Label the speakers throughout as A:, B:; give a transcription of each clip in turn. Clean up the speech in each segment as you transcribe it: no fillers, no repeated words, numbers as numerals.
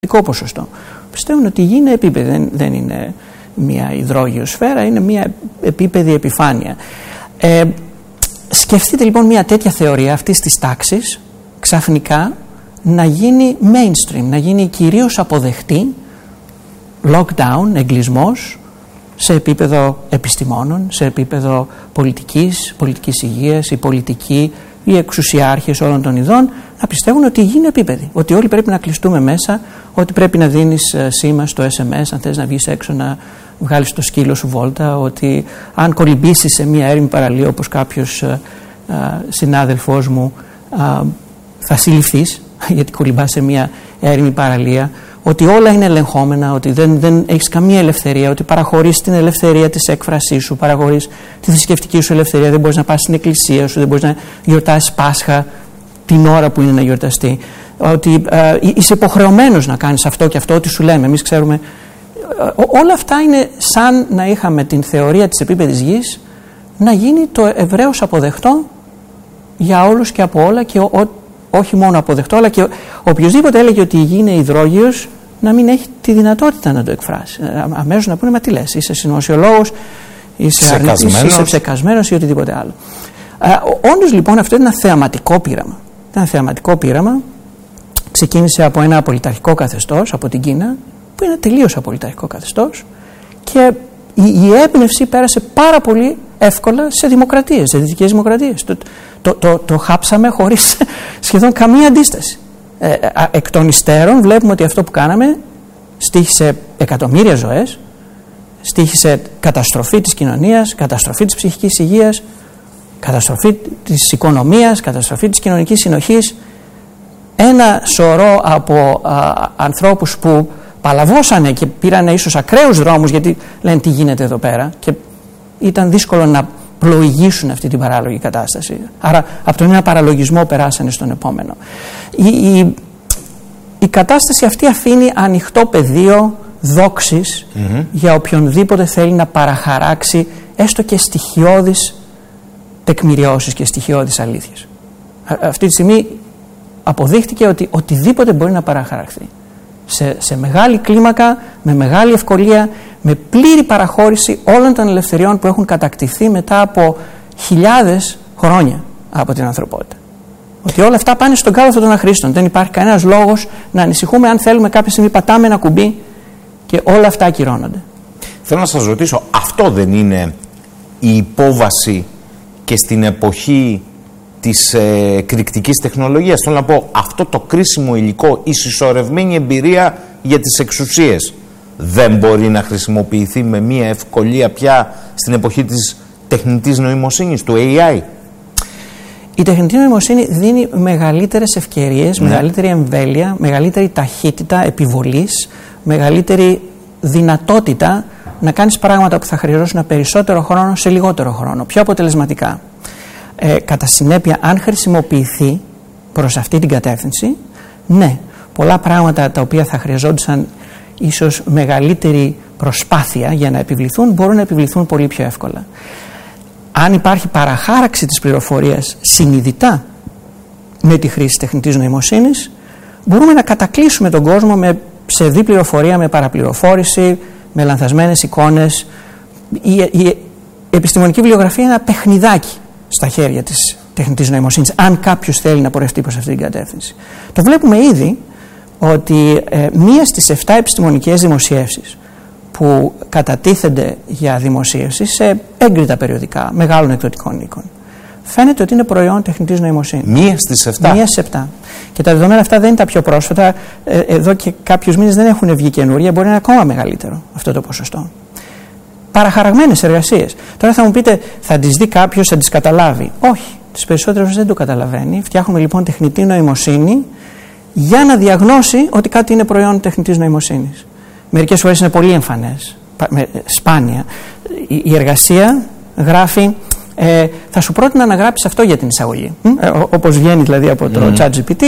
A: ποσοστό. Πιστεύουν ότι η γη είναι επίπεδη, δεν είναι μια υδρόγειο σφαίρα, είναι μια επίπεδη επιφάνεια. Σκεφτείτε λοιπόν μια τέτοια θεωρία αυτής της τάξης ξαφνικά να γίνει mainstream, να γίνει κυρίως αποδεκτή, lockdown, εγκλισμός, σε επίπεδο επιστημόνων, σε επίπεδο πολιτικής υγείας, οι πολιτικοί, οι εξουσιάρχες όλων των ειδών να πιστεύουν ότι η γη είναι επίπεδη, ότι όλοι πρέπει να κλειστούμε μέσα, ότι πρέπει να δίνεις σήμα στο SMS αν θες να βγεις έξω να βγάλεις το σκύλο σου βόλτα, ότι αν κολυμπήσεις σε μια έρημη παραλία όπως κάποιος συνάδελφός μου θα συλληφθείς γιατί κολυμπάς σε μια έρημη παραλία, ότι όλα είναι ελεγχόμενα, ότι δεν έχεις καμία ελευθερία, ότι παραχωρείς την ελευθερία της έκφρασής σου, παραχωρείς τη θρησκευτική σου ελευθερία, δεν μπορείς να πας στην εκκλησία σου, δεν μπορείς να γιορτάσεις Πάσχα την ώρα που είναι να γιορταστεί, ότι είσαι υποχρεωμένος να κάνεις αυτό και αυτό, ό,τι σου λέμε. Εμείς ξέρουμε, όλα αυτά είναι σαν να είχαμε την θεωρία της επίπεδης γης να γίνει το ευρέως αποδεκτό για όλους και από όλα, και όχι μόνο αποδεκτό, αλλά και οποιοδήποτε έλεγε ότι η γη είναι υδρόγειος να μην έχει τη δυνατότητα να το εκφράσει. Αμέσως να πούνε, μα τι λες, είσαι συνωμοσιολόγος, είσαι αρνητής, είσαι ψεκασμένος ή οτιδήποτε άλλο. Όντως λοιπόν αυτό είναι ένα θεαματικό πείραμα. Ένα θεαματικό πείραμα ξεκίνησε από ένα απολυταρχικό καθεστώς, από την Κίνα, που είναι τελείως απολυταρχικό καθεστώς, και η έμπνευση πέρασε πάρα πολύ εύκολα σε δημοκρατίες, σε δυτικές δημοκρατίες. Το χάψαμε χωρίς σχεδόν καμία αντίσταση. Εκ των υστέρων βλέπουμε ότι αυτό που κάναμε στοίχησε εκατομμύρια ζωές, στοίχησε καταστροφή της κοινωνίας, καταστροφή της ψυχικής υγείας, καταστροφή της οικονομίας, καταστροφή της κοινωνικής συνοχής. Ένα σωρό από ανθρώπους που παλαβώσανε και πήραν ίσως ακραίους δρόμους γιατί λένε τι γίνεται εδώ πέρα, και ήταν δύσκολο να πλοηγήσουν αυτή την παράλογη κατάσταση. Άρα από τον ένα παραλογισμό περάσανε στον επόμενο. Η κατάσταση αυτή αφήνει ανοιχτό πεδίο δόξης για οποιονδήποτε θέλει να παραχαράξει έστω και στοιχειώδεις τεκμηριώσεις και στοιχειώδεις αλήθειες. Αυτή τη στιγμή αποδείχτηκε ότι οτιδήποτε μπορεί να παραχαραχθεί σε μεγάλη κλίμακα, με μεγάλη ευκολία, με πλήρη παραχώρηση όλων των ελευθεριών που έχουν κατακτηθεί μετά από χιλιάδες χρόνια από την ανθρωπότητα. Ότι όλα αυτά πάνε στον κάλαθο των αχρήστων. Δεν υπάρχει κανένας λόγος να ανησυχούμε αν θέλουμε κάποια στιγμή πατάμε ένα κουμπί και όλα αυτά ακυρώνονται.
B: Θέλω να σας ρωτήσω, αυτό δεν είναι η υπόβαση και στην εποχή της κρυκτικής τεχνολογίας? Θέλω να πω, αυτό το κρίσιμο υλικό, η συσσωρευμένη εμπειρία για τις εξουσίες, δεν μπορεί να χρησιμοποιηθεί με μία ευκολία πια στην εποχή της τεχνητής νοημοσύνης, του AI?
A: Η τεχνητή νοημοσύνη δίνει μεγαλύτερες ευκαιρίες, μεγαλύτερη εμβέλεια, μεγαλύτερη ταχύτητα επιβολής, μεγαλύτερη δυνατότητα να κάνεις πράγματα που θα χρειαζόσουν περισσότερο χρόνο σε λιγότερο χρόνο, πιο αποτελεσματικά. Κατά συνέπεια, αν χρησιμοποιηθεί προς αυτή την κατεύθυνση, ναι, πολλά πράγματα τα οποία θα χρειαζόντουσαν ίσως μεγαλύτερη προσπάθεια για να επιβληθούν, μπορούν να επιβληθούν πολύ πιο εύκολα. Αν υπάρχει παραχάραξη της πληροφορίας συνειδητά με τη χρήση τεχνητής νοημοσύνης, μπορούμε να κατακλείσουμε τον κόσμο με ψευδή πληροφορία, με παραπληροφόρηση, με λανθασμένες εικόνες. Η επιστημονική βιβλιογραφία είναι ένα παιχνιδάκι στα χέρια της τεχνητής νοημοσύνης, αν κάποιος θέλει να πορευτεί προς αυτή την κατεύθυνση. Το βλέπουμε ήδη ότι μία στις 7 επιστημονικές δημοσιεύσεις που κατατίθενται για δημοσίευση σε έγκριτα περιοδικά μεγάλων εκδοτικών οίκων, φαίνεται ότι είναι προϊόν τεχνητής νοημοσύνης.
B: Μία στις 7.
A: Μία στις 7. Και τα δεδομένα αυτά δεν είναι τα πιο πρόσφατα. Εδώ και κάποιους μήνες δεν έχουν βγει καινούρια, μπορεί να είναι ακόμα μεγαλύτερο αυτό το ποσοστό. Παραχαραγμένες εργασίες. Τώρα θα μου πείτε, θα τις δει κάποιος, θα τις καταλάβει? Όχι, τις περισσότερες δεν το καταλαβαίνει. Φτιάχνουμε λοιπόν τεχνητή νοημοσύνη για να διαγνώσει ότι κάτι είναι προϊόν τεχνητής νοημοσύνης. Μερικές φορές είναι πολύ εμφανές, σπάνια. Η εργασία γράφει, θα σου πρότεινα να γράψεις αυτό για την εισαγωγή. Όπως βγαίνει δηλαδή από το ChatGPT,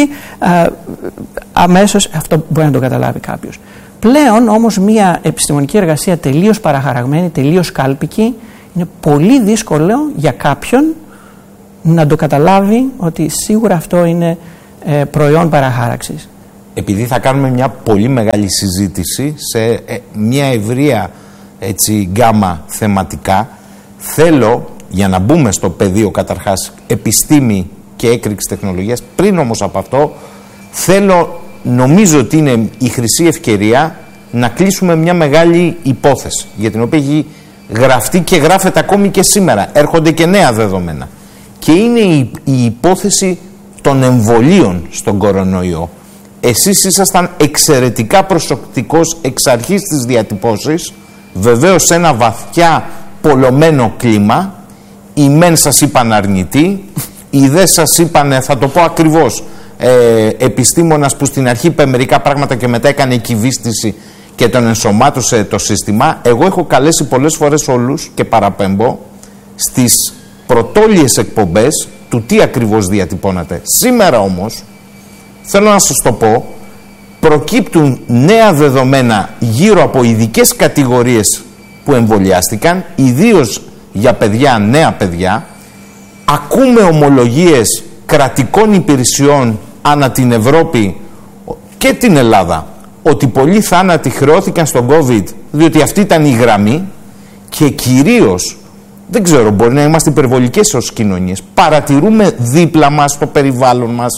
A: αμέσως αυτό μπορεί να το καταλάβει κάποιος. Πλέον όμως μια επιστημονική εργασία τελείως παραχαραγμένη, τελείως κάλπικη, είναι πολύ δύσκολο για κάποιον να το καταλάβει ότι σίγουρα αυτό είναι προϊόν παραχάραξης.
B: επειδή θα κάνουμε μια πολύ μεγάλη συζήτηση σε μια ευρεία γκάμα θεματικά, θέλω, για να μπούμε στο πεδίο καταρχάς επιστήμη και έκρηξη τεχνολογίας, πριν όμως από αυτό νομίζω ότι είναι η χρυσή ευκαιρία να κλείσουμε μια μεγάλη υπόθεση για την οποία έχει γραφτεί και γράφεται ακόμη και σήμερα. Έρχονται και νέα δεδομένα. Και είναι η υπόθεση των εμβολίων στον κορονοϊό. Εσείς ήσασταν εξαιρετικά προσεκτικός εξ αρχής της διατυπώσης, βεβαίως σε ένα βαθιά πολλωμένο κλίμα. Οι μεν σας είπαν αρνητοί, οι δε σας είπαν, θα το πω ακριβώς, επιστήμονας που στην αρχή είπε μερικά πράγματα και μετά έκανε κυβίστηση και τον ενσωμάτωσε το σύστημα. Εγώ έχω καλέσει πολλές φορές όλους και παραπέμπω στις πρωτόλιες εκπομπές του τι ακριβώς διατυπώνατε. Σήμερα όμως θέλω να σας το πω, προκύπτουν νέα δεδομένα γύρω από ειδικές κατηγορίες που εμβολιάστηκαν, ιδίως για παιδιά, νέα παιδιά. Ακούμε ομολογίες κρατικών υπηρεσιών ανά την Ευρώπη και την Ελλάδα ότι πολλοί θάνατοι χρεώθηκαν στον COVID διότι αυτή ήταν η γραμμή, και κυρίως, δεν ξέρω, μπορεί να είμαστε υπερβολικές ως κοινωνίες, παρατηρούμε δίπλα μας, στο περιβάλλον μας,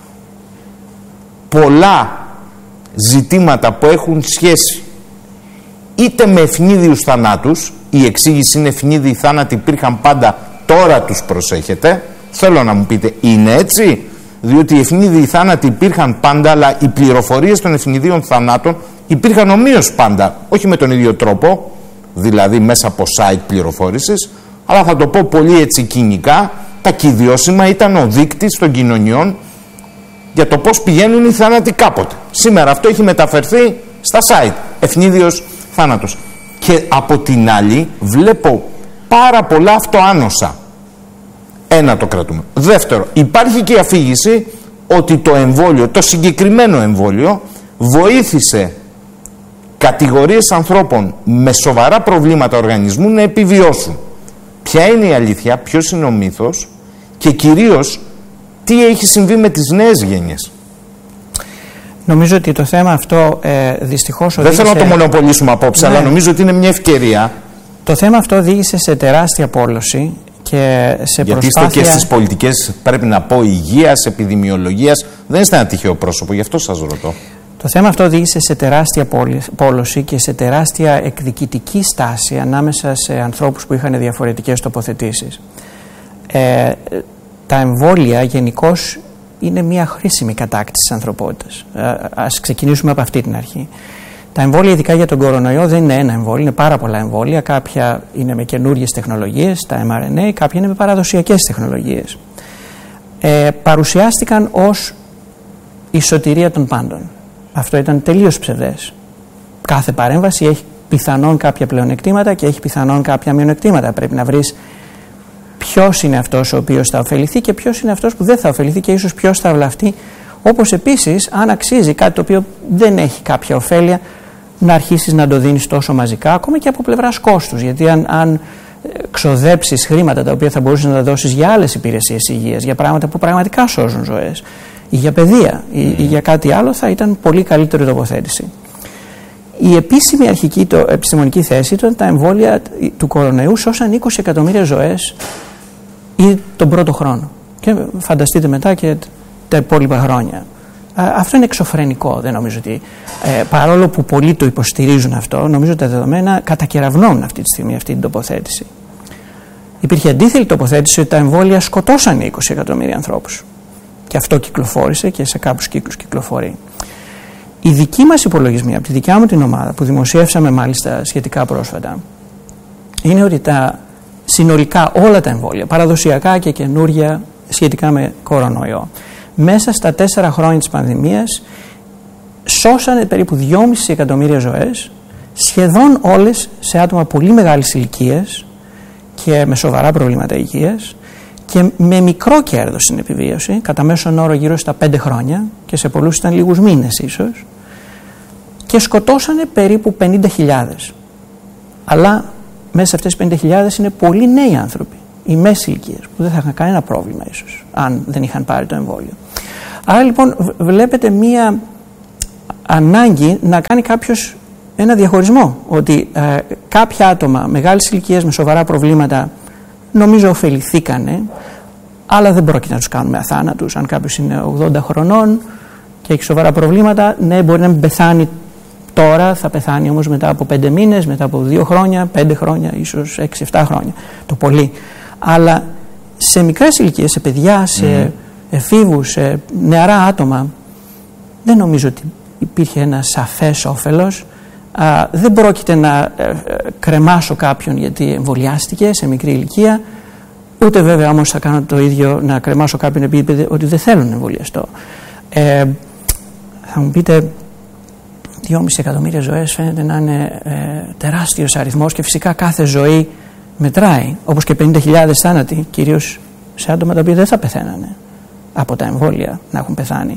B: πολλά ζητήματα που έχουν σχέση είτε με ευνίδιους θανάτους. Η εξήγηση είναι ευνίδιοι θάνατοι υπήρχαν πάντα, τώρα τους προσέχετε. Θέλω να μου πείτε, είναι έτσι? Διότι οι ευνίδιοι θάνατοι υπήρχαν πάντα, αλλά οι πληροφορίες των ευνιδίων θανάτων υπήρχαν ομοίως πάντα, όχι με τον ίδιο τρόπο, δηλαδή μέσα από site πληροφόρησης, αλλά θα το πω πολύ έτσι κοινικά, τα κυδιώσιμα ήταν ο δείκτης των κοινωνιών για το πώς πηγαίνουν οι θάνατοι κάποτε. Σήμερα αυτό έχει μεταφερθεί στα site, ευνίδιος θάνατος. Και από την άλλη βλέπω πάρα πολλά αυτοάνοσα. Ένα, το κρατούμε. Δεύτερο, υπάρχει και η αφήγηση ότι το εμβόλιο, το συγκεκριμένο εμβόλιο, βοήθησε κατηγορίες ανθρώπων με σοβαρά προβλήματα οργανισμού να επιβιώσουν. Ποια είναι η αλήθεια, ποιος είναι ο μύθος και κυρίως τι έχει συμβεί με τις νέες γενιές?
A: Νομίζω ότι το θέμα αυτό δυστυχώς οδήγησε...
B: Δεν θέλω να το μονοπολίσουμε απόψε, ναι, αλλά νομίζω ότι είναι μια ευκαιρία.
A: Το θέμα αυτό οδήγησε σε τεράστια πόλωση και σε
B: γιατί
A: προσπάθεια...
B: είστε και στις πολιτικές, πρέπει να πω, υγείας, επιδημιολογίας. Δεν είστε ένα τυχαίο πρόσωπο, γι' αυτό σας ρωτώ.
A: Το θέμα αυτό οδήγησε σε τεράστια πόλωση και σε τεράστια εκδικητική στάση ανάμεσα σε ανθρώπους που είχαν διαφορετικές τοποθετήσεις. Τα εμβόλια γενικώς είναι μια χρήσιμη κατάκτηση της ανθρωπότητας. Ας ξεκινήσουμε από αυτή την αρχή. Τα εμβόλια, ειδικά για τον κορονοϊό, δεν είναι ένα εμβόλιο, είναι πάρα πολλά εμβόλια. Κάποια είναι με καινούριες τεχνολογίες, τα mRNA, κάποια είναι με παραδοσιακές τεχνολογίες. Παρουσιάστηκαν ως η σωτηρία των πάντων. Αυτό ήταν τελείως ψευδές. Κάθε παρέμβαση έχει πιθανόν κάποια πλεονεκτήματα και έχει πιθανόν κάποια μειονεκτήματα. Πρέπει να βρεις ποιος είναι αυτός ο οποίος θα ωφεληθεί και ποιος είναι αυτός που δεν θα ωφεληθεί και ίσως ποιος θα βλαφτεί. Όπως επίσης, αν αξίζει κάτι το οποίο δεν έχει κάποια ωφέλεια, να αρχίσεις να το δίνεις τόσο μαζικά, ακόμα και από πλευράς κόστους. Γιατί αν ξοδέψεις χρήματα τα οποία θα μπορούσες να τα δώσεις για άλλες υπηρεσίες υγείας, για πράγματα που πραγματικά σώζουν ζωές, ή για παιδεία ή για κάτι άλλο, θα ήταν πολύ καλύτερη τοποθέτηση. Η επίσημη αρχική επιστημονική θέση ήταν τα εμβόλια του κορονοϊού σώσαν 20 εκατομμύρια ζωές ή τον πρώτο χρόνο. Και φανταστείτε μετά και τα υπόλοιπα χρόνια. Αυτό είναι εξωφρενικό. Δεν νομίζω ότι, παρόλο που πολλοί το υποστηρίζουν αυτό, νομίζω ότι τα δεδομένα κατακεραυνώνουν αυτή τη στιγμή αυτή την τοποθέτηση. Υπήρχε αντίθετη τοποθέτηση ότι τα εμβόλια σκοτώσαν 20 εκατομμύρια ανθρώπους. Και αυτό κυκλοφόρησε και σε κάποιους κύκλους κυκλοφορεί. Οι δικοί μας υπολογισμοί, από τη δικιά μου την ομάδα, που δημοσιεύσαμε μάλιστα σχετικά πρόσφατα, είναι ότι τα συνολικά όλα τα εμβόλια, παραδοσιακά και καινούρια σχετικά με κορονοϊό, μέσα στα 4 χρόνια της πανδημίας σώσανε περίπου 2,5 εκατομμύρια ζωές, σχεδόν όλες σε άτομα πολύ μεγάλης ηλικίας και με σοβαρά προβλήματα υγείας και με μικρό κέρδος στην επιβίωση, κατά μέσον όρο γύρω στα 5 χρόνια και σε πολλούς ήταν λίγους μήνες ίσως, και σκοτώσανε περίπου 50.000. Αλλά μέσα σε αυτές τις 50.000 είναι πολλοί νέοι άνθρωποι, οι μέση ηλικίας, που δεν θα είχαν κανένα πρόβλημα ίσως, αν δεν είχαν πάρει το εμβόλιο. Άρα λοιπόν βλέπετε μία ανάγκη να κάνει κάποιος ένα διαχωρισμό, ότι κάποια άτομα μεγάλης ηλικίας με σοβαρά προβλήματα νομίζω ωφεληθήκανε, αλλά δεν πρόκειται να τους κάνουμε αθάνατους. Αν κάποιος είναι 80 χρονών και έχει σοβαρά προβλήματα, ναι, μπορεί να μην πεθάνει τώρα, θα πεθάνει όμως μετά από 5 μήνες, μετά από 2 χρόνια, 5 χρόνια, ίσως 6-7 χρόνια το πολύ. Αλλά σε μικρές ηλικίες, σε παιδιά, σε εφήβους, σε νεαρά άτομα, δεν νομίζω ότι υπήρχε ένα σαφές όφελος. Δεν πρόκειται να κρεμάσω κάποιον γιατί εμβολιάστηκε σε μικρή ηλικία, ούτε βέβαια όμως θα κάνω το ίδιο να κρεμάσω κάποιον επειδή είπε ότι δεν θέλω να εμβολιαστώ. Θα μου πείτε, 2,5 εκατομμύρια ζωές φαίνεται να είναι τεράστιος αριθμός και φυσικά κάθε ζωή μετράει, όπως και 50.000 θάνατοι, κυρίως σε άτομα τα οποία δεν θα πεθαίνανε από τα εμβόλια να έχουν πεθάνει.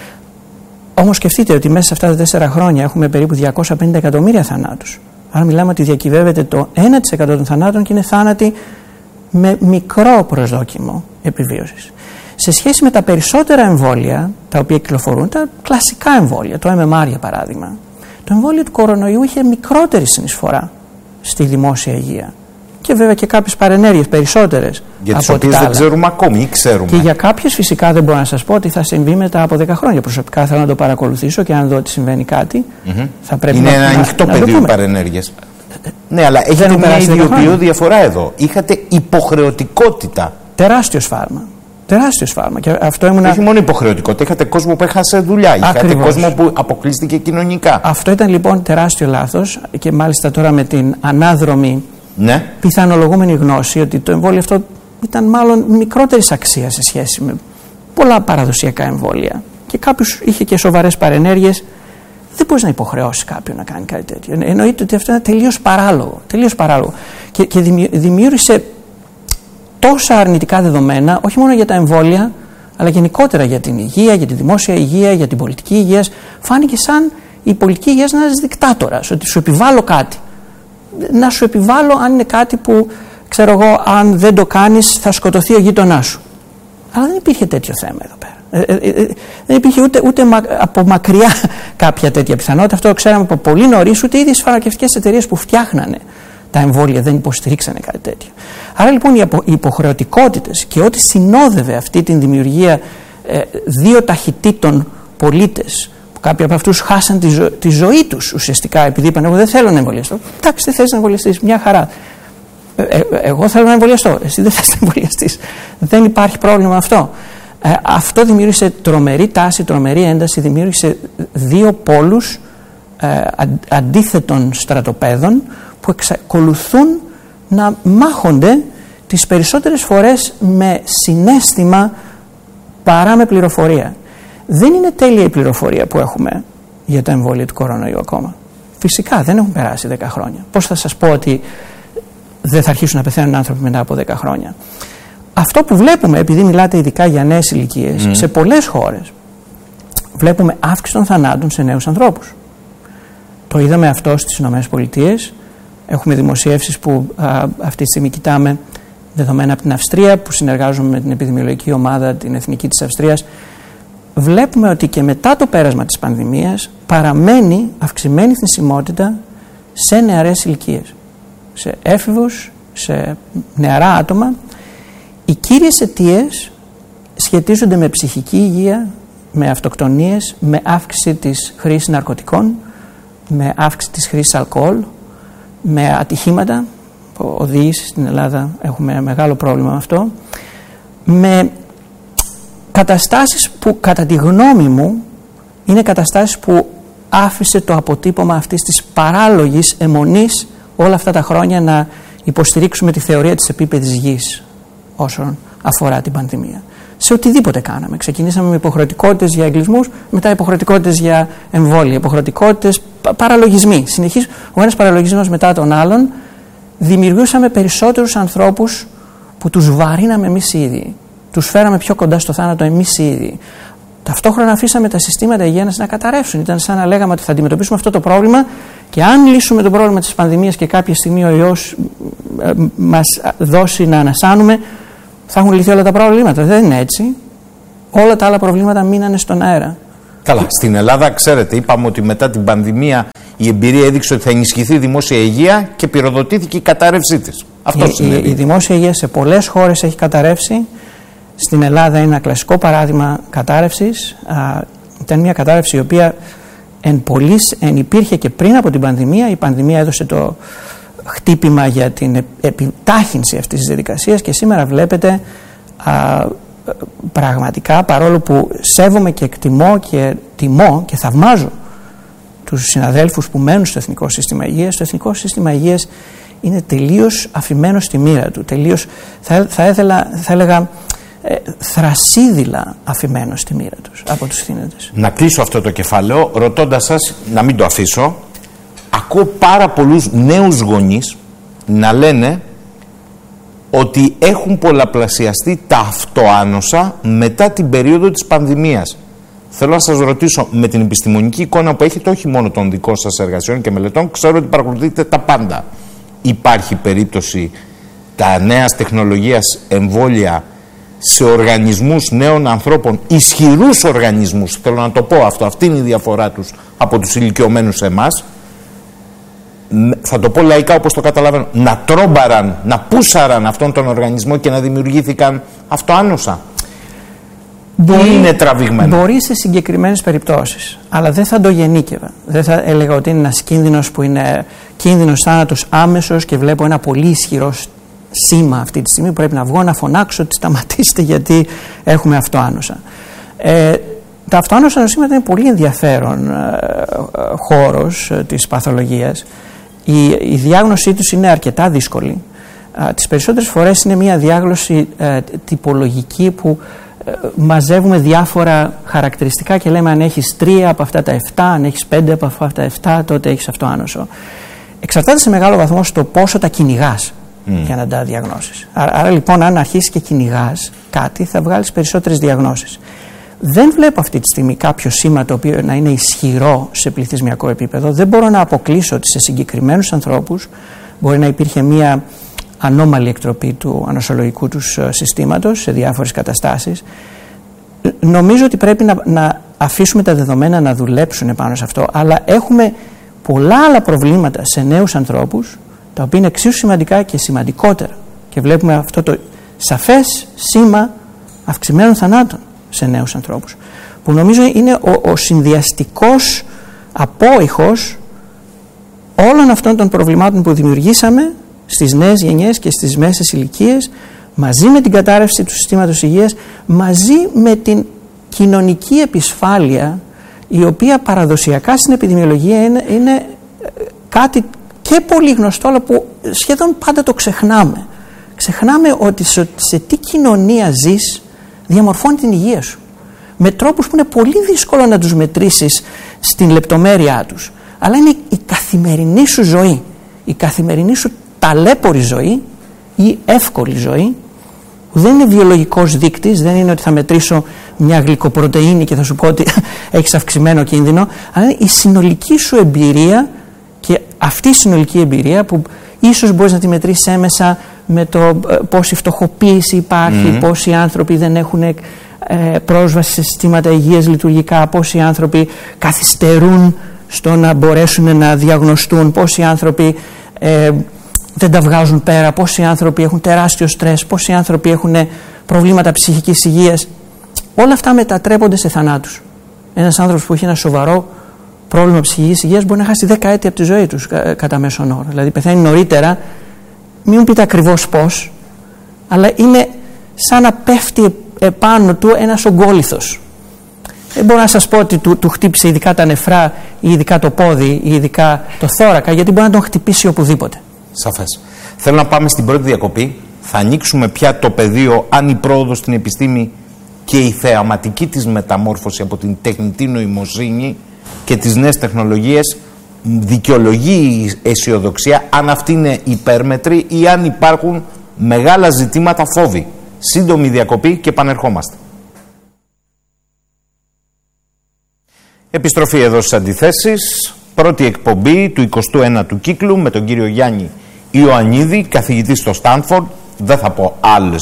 A: Όμως σκεφτείτε ότι μέσα σε αυτά τα 4 χρόνια έχουμε περίπου 250 εκατομμύρια θανάτους. Άρα μιλάμε ότι διακυβεύεται το 1% των θανάτων και είναι θάνατοι με μικρό προσδόκιμο επιβίωσης. Σε σχέση με τα περισσότερα εμβόλια τα οποία κυκλοφορούν, τα κλασικά εμβόλια, το MMR για παράδειγμα, το εμβόλιο του κορονοϊού είχε μικρότερη συνεισφορά στη δημόσια υγεία. Και βέβαια και κάποιες παρενέργειες περισσότερες.
B: Για τις οποίες δεν ξέρουμε ακόμη ή ξέρουμε.
A: Και για κάποιες φυσικά δεν μπορώ να σας πω ότι θα συμβεί μετά από 10 χρόνια. Προσωπικά θέλω να το παρακολουθήσω και αν δω ότι συμβαίνει κάτι, θα πρέπει
B: είναι ένα ανοιχτό πεδίο παρενέργειες. Ναι, αλλά έχετε μια ιδιοποιητική διαφορά εδώ. Είχατε υποχρεωτικότητα.
A: Τεράστιο σφάλμα. Τεράστιο σφάλμα. Και αυτό
B: όχι μόνο υποχρεωτικότητα, είχατε κόσμο που έχασε δουλειά. Είχατε κόσμο που αποκλείστηκε κοινωνικά.
A: Αυτό ήταν λοιπόν τεράστιο λάθος και μάλιστα τώρα με την ανάδρομη πιθανολογούμενη γνώση ότι το εμβόλιο αυτό ήταν μάλλον μικρότερης αξίας σε σχέση με πολλά παραδοσιακά εμβόλια και κάποιος είχε και σοβαρές παρενέργειες. Δεν μπορείς να υποχρεώσεις κάποιον να κάνει κάτι τέτοιο. Εννοείται ότι αυτό είναι τελείως παράλογο. Τελείως παράλογο. Και δημιούργησε τόσα αρνητικά δεδομένα, όχι μόνο για τα εμβόλια, αλλά γενικότερα για την υγεία, για τη δημόσια υγεία, για την πολιτική υγεία. Φάνηκε σαν η πολιτική υγεία να είναι ένας δικτάτορας, ότι σου επιβάλλω κάτι. Να σου επιβάλλω αν είναι κάτι που, ξέρω εγώ, αν δεν το κάνεις θα σκοτωθεί ο γείτονάς σου. Αλλά δεν υπήρχε τέτοιο θέμα εδώ πέρα. Δεν υπήρχε ούτε από μακριά κάποια τέτοια πιθανότητα. Αυτό το ξέραμε από πολύ νωρίς. Ούτε οι ίδιες φαρμακευτικές εταιρείες που φτιάχνανε τα εμβόλια δεν υποστηρίξανε κάτι τέτοιο. Άρα λοιπόν οι υποχρεωτικότητες και ό,τι συνόδευε αυτή την δημιουργία 2 ταχυτήτων πολίτες, που κάποιοι από αυτούς χάσαν τη ζωή τους ουσιαστικά επειδή είπαν: εγώ δεν θέλω να εμβολιαστώ. Εντάξει, δεν θες να εμβολιαστείς, μια χαρά. Εγώ θέλω να εμβολιαστώ. Εσύ δεν θες να εμβολιαστείς. Δεν υπάρχει πρόβλημα αυτό. Αυτό δημιούργησε τρομερή τάση, τρομερή ένταση, δημιούργησε 2 πόλους αντίθετων στρατοπέδων που εξακολουθούν να μάχονται τις περισσότερες φορές με συναίσθημα παρά με πληροφορία. Δεν είναι τέλεια η πληροφορία που έχουμε για τα εμβόλια του κορονοϊού ακόμα. Φυσικά δεν έχουν περάσει 10 χρόνια. Πώς θα σας πω ότι δεν θα αρχίσουν να πεθαίνουν άνθρωποι μετά από 10 χρόνια. Αυτό που βλέπουμε, επειδή μιλάτε ειδικά για νέες ηλικίες, σε πολλές χώρες βλέπουμε αύξηση των θανάτων σε νέους ανθρώπους. Το είδαμε αυτό στις ΗΠΑ. Έχουμε δημοσιεύσεις που αυτή τη στιγμή κοιτάμε δεδομένα από την Αυστρία, που συνεργάζομαι με την επιδημιολογική ομάδα την εθνική της Αυστρίας. Βλέπουμε ότι και μετά το πέρασμα της πανδημίας παραμένει αυξημένη θνησιμότητα σε νεαρές ηλικίες, σε έφηβους, σε νεαρά άτομα. Οι κύριες αιτίες σχετίζονται με ψυχική υγεία, με αυτοκτονίες, με αύξηση της χρήσης ναρκωτικών, με αύξηση της χρήσης αλκοόλ, με ατυχήματα, οδήγηση στην Ελλάδα έχουμε μεγάλο πρόβλημα με αυτό, με καταστάσεις που κατά τη γνώμη μου είναι καταστάσεις που άφησε το αποτύπωμα αυτής της παράλογης αιμονής όλα αυτά τα χρόνια να υποστηρίξουμε τη θεωρία της επίπεδης γης όσον αφορά την πανδημία. Σε οτιδήποτε κάναμε. Ξεκινήσαμε με υποχρεωτικότητες για εγκλισμούς, μετά υποχρεωτικότητες για εμβόλια, υποχρεωτικότητες, παραλογισμοί. Συνεχής ο ένας παραλογισμός μετά τον άλλον. Δημιουργούσαμε περισσότερους ανθρώπους που τους βαρύναμε εμείς οι ίδιοι. Τους φέραμε πιο κοντά στο θάνατο εμείς οι ίδιοι. Ταυτόχρονα αφήσαμε τα συστήματα υγείας να καταρρεύσουν. Ήταν σαν να λέγαμε ότι θα αντιμετωπίσουμε αυτό το πρόβλημα και αν λύσουμε το πρόβλημα της πανδημίας και κάποια στιγμή ο ιός μας δώσει να ανασάνουμε, θα έχουν λυθεί όλα τα προβλήματα. Δεν είναι έτσι. Όλα τα άλλα προβλήματα μείνανε στον αέρα.
B: Καλά, στην Ελλάδα, ξέρετε, είπαμε ότι μετά την πανδημία η εμπειρία έδειξε ότι θα ενισχυθεί η δημόσια υγεία και πυροδοτήθηκε η κατάρρευσή της. Αυτό συνέβη.
A: Η δημόσια υγεία σε πολλές χώρες έχει καταρρεύσει. Στην Ελλάδα είναι ένα κλασικό παράδειγμα κατάρρευσης. Ήταν μια κατάρρευση η οποία εν υπήρχε και πριν από την πανδημία. Η πανδημία έδωσε το χτύπημα για την επιτάχυνση αυτής της διαδικασίας και σήμερα βλέπετε πραγματικά, παρόλο που σέβομαι και εκτιμώ και τιμώ και θαυμάζω τους συναδέλφους που μένουν στο Εθνικό Σύστημα Υγείας, το Εθνικό Σύστημα Υγείας είναι τελείως αφημένο στη μοίρα του, τελείως θα έλεγα θρασίδηλα αφημένο στη μοίρα τους από τους θύνοντες.
B: Να κλείσω αυτό το κεφάλαιο ρωτώντας σας, να μην το αφήσω, ακούω πάρα πολλούς νέους γονείς να λένε ότι έχουν πολλαπλασιαστεί τα αυτοάνοσα μετά την περίοδο της πανδημίας. Θέλω να σας ρωτήσω, με την επιστημονική εικόνα που έχετε, όχι μόνο των δικών σας εργασιών και μελετών, ξέρω ότι παρακολουθείτε τα πάντα. Υπάρχει περίπτωση τα νέας τεχνολογίας εμβόλια σε οργανισμούς νέων ανθρώπων, ισχυρούς οργανισμούς, θέλω να το πω αυτό, αυτή είναι η διαφορά τους από τους ηλικιωμένους εμάς, θα το πω λαϊκά όπως το καταλαβαίνω, να τρόμπαραν, να πούσαραν αυτόν τον οργανισμό και να δημιουργήθηκαν αυτοάνοσα. Είναι τραβηγμένο.
A: Μπορεί σε συγκεκριμένες περιπτώσεις, αλλά δεν θα το γενίκευα. Δεν θα έλεγα ότι είναι ένας κίνδυνος που είναι κίνδυνος θάνατος άμεσος και βλέπω ένα πολύ ισχυρό σήμα αυτή τη στιγμή που πρέπει να βγω να φωνάξω ότι σταματήστε γιατί έχουμε αυτοάνοσα. Τα αυτοάνοσα νοσήματα είναι πολύ ενδιαφέρον χώρος της παθολογίας. Η διάγνωσή τους είναι αρκετά δύσκολη. Τις περισσότερες φορές είναι μια διάγνωση τυπολογική που μαζεύουμε διάφορα χαρακτηριστικά και λέμε αν έχεις 3 από αυτά τα 7, αν έχεις 5 από αυτά τα 7, τότε έχεις αυτοάνωσο. Εξαρτάται σε μεγάλο βαθμό στο πόσο τα κυνηγάς για να τα διαγνώσεις. Άρα λοιπόν, αν αρχίσεις και κυνηγάς κάτι, θα βγάλεις περισσότερες διαγνώσεις. Δεν βλέπω αυτή τη στιγμή κάποιο σήμα το οποίο να είναι ισχυρό σε πληθυσμιακό επίπεδο. Δεν μπορώ να αποκλείσω ότι σε συγκεκριμένους ανθρώπους μπορεί να υπήρχε μια ανώμαλη εκτροπή του ανοσολογικού τους συστήματος σε διάφορες καταστάσεις. Νομίζω ότι πρέπει να αφήσουμε τα δεδομένα να δουλέψουν πάνω σε αυτό, αλλά έχουμε πολλά άλλα προβλήματα σε νέους ανθρώπους τα οποία είναι εξίσου σημαντικά και σημαντικότερα και βλέπουμε αυτό το σαφές σήμα αυξημένων θανάτων σε νέους ανθρώπους, που νομίζω είναι ο συνδυαστικός απόϊχος όλων αυτών των προβλημάτων που δημιουργήσαμε στις νέες γενιές και στις μέσες ηλικίες, μαζί με την κατάρρευση του συστήματος υγείας, μαζί με την κοινωνική επισφάλεια, η οποία παραδοσιακά στην επιδημιολογία είναι κάτι και πολύ γνωστό, αλλά που σχεδόν πάντα το ξεχνάμε. Ξεχνάμε ότι σε τι κοινωνία ζεις διαμορφώνει την υγεία σου, με τρόπους που είναι πολύ δύσκολο να τους μετρήσεις στην λεπτομέρειά τους, αλλά είναι η καθημερινή σου ζωή, η καθημερινή σου ταλέπορη ζωή ή εύκολη ζωή, που δεν είναι βιολογικός δείκτης, δεν είναι ότι θα μετρήσω μια γλυκοπρωτεΐνη και θα σου πω ότι έχεις αυξημένο κίνδυνο, αλλά είναι η συνολική σου εμπειρία, και αυτή η συνολική εμπειρία που ίσως μπορείς να τη μετρήσεις έμεσα με το πόση φτωχοποίηση υπάρχει, πόσοι άνθρωποι δεν έχουν πρόσβαση σε συστήματα υγείας λειτουργικά, πόσοι άνθρωποι καθυστερούν στο να μπορέσουν να διαγνωστούν, πόσοι άνθρωποι δεν τα βγάζουν πέρα, πόσοι άνθρωποι έχουν τεράστιο στρες, πόσοι άνθρωποι έχουν προβλήματα ψυχικής υγείας. Όλα αυτά μετατρέπονται σε θανάτους. Ένας άνθρωπος που έχει ένα σοβαρό πρόβλημα ψυχικής υγείας μπορεί να χάσει 10 έτη από τη ζωή τους κατά μέσον όρο. Δηλαδή πεθαίνει νωρίτερα, μην μου πείτε ακριβώς πώς, αλλά είναι σαν να πέφτει επάνω του ένας ογκόλιθος. Δεν μπορώ να σας πω ότι του χτύπησε ειδικά τα νεφρά ή ειδικά το πόδι ή ειδικά το θώρακα, γιατί μπορεί να τον χτυπήσει οπουδήποτε.
B: Σαφές. Θέλω να πάμε στην πρώτη διακοπή. Θα ανοίξουμε πια το πεδίο αν η πρόοδος στην επιστήμη και η θεαματική της μεταμόρφωση από την τεχνητή νοημοσύνη και τις νέες τεχνολογίες δικαιολογεί η αισιοδοξία, αν αυτή είναι υπέρμετρη ή αν υπάρχουν μεγάλα ζητήματα φόβοι. Σύντομη διακοπή και επανερχόμαστε. Επιστροφή εδώ στις Αντιθέσεις, πρώτη εκπομπή του 29ου κύκλου με τον κύριο Γιάννη Ιωαννίδη, καθηγητή στο Στάνφορντ. Δεν θα πω άλλες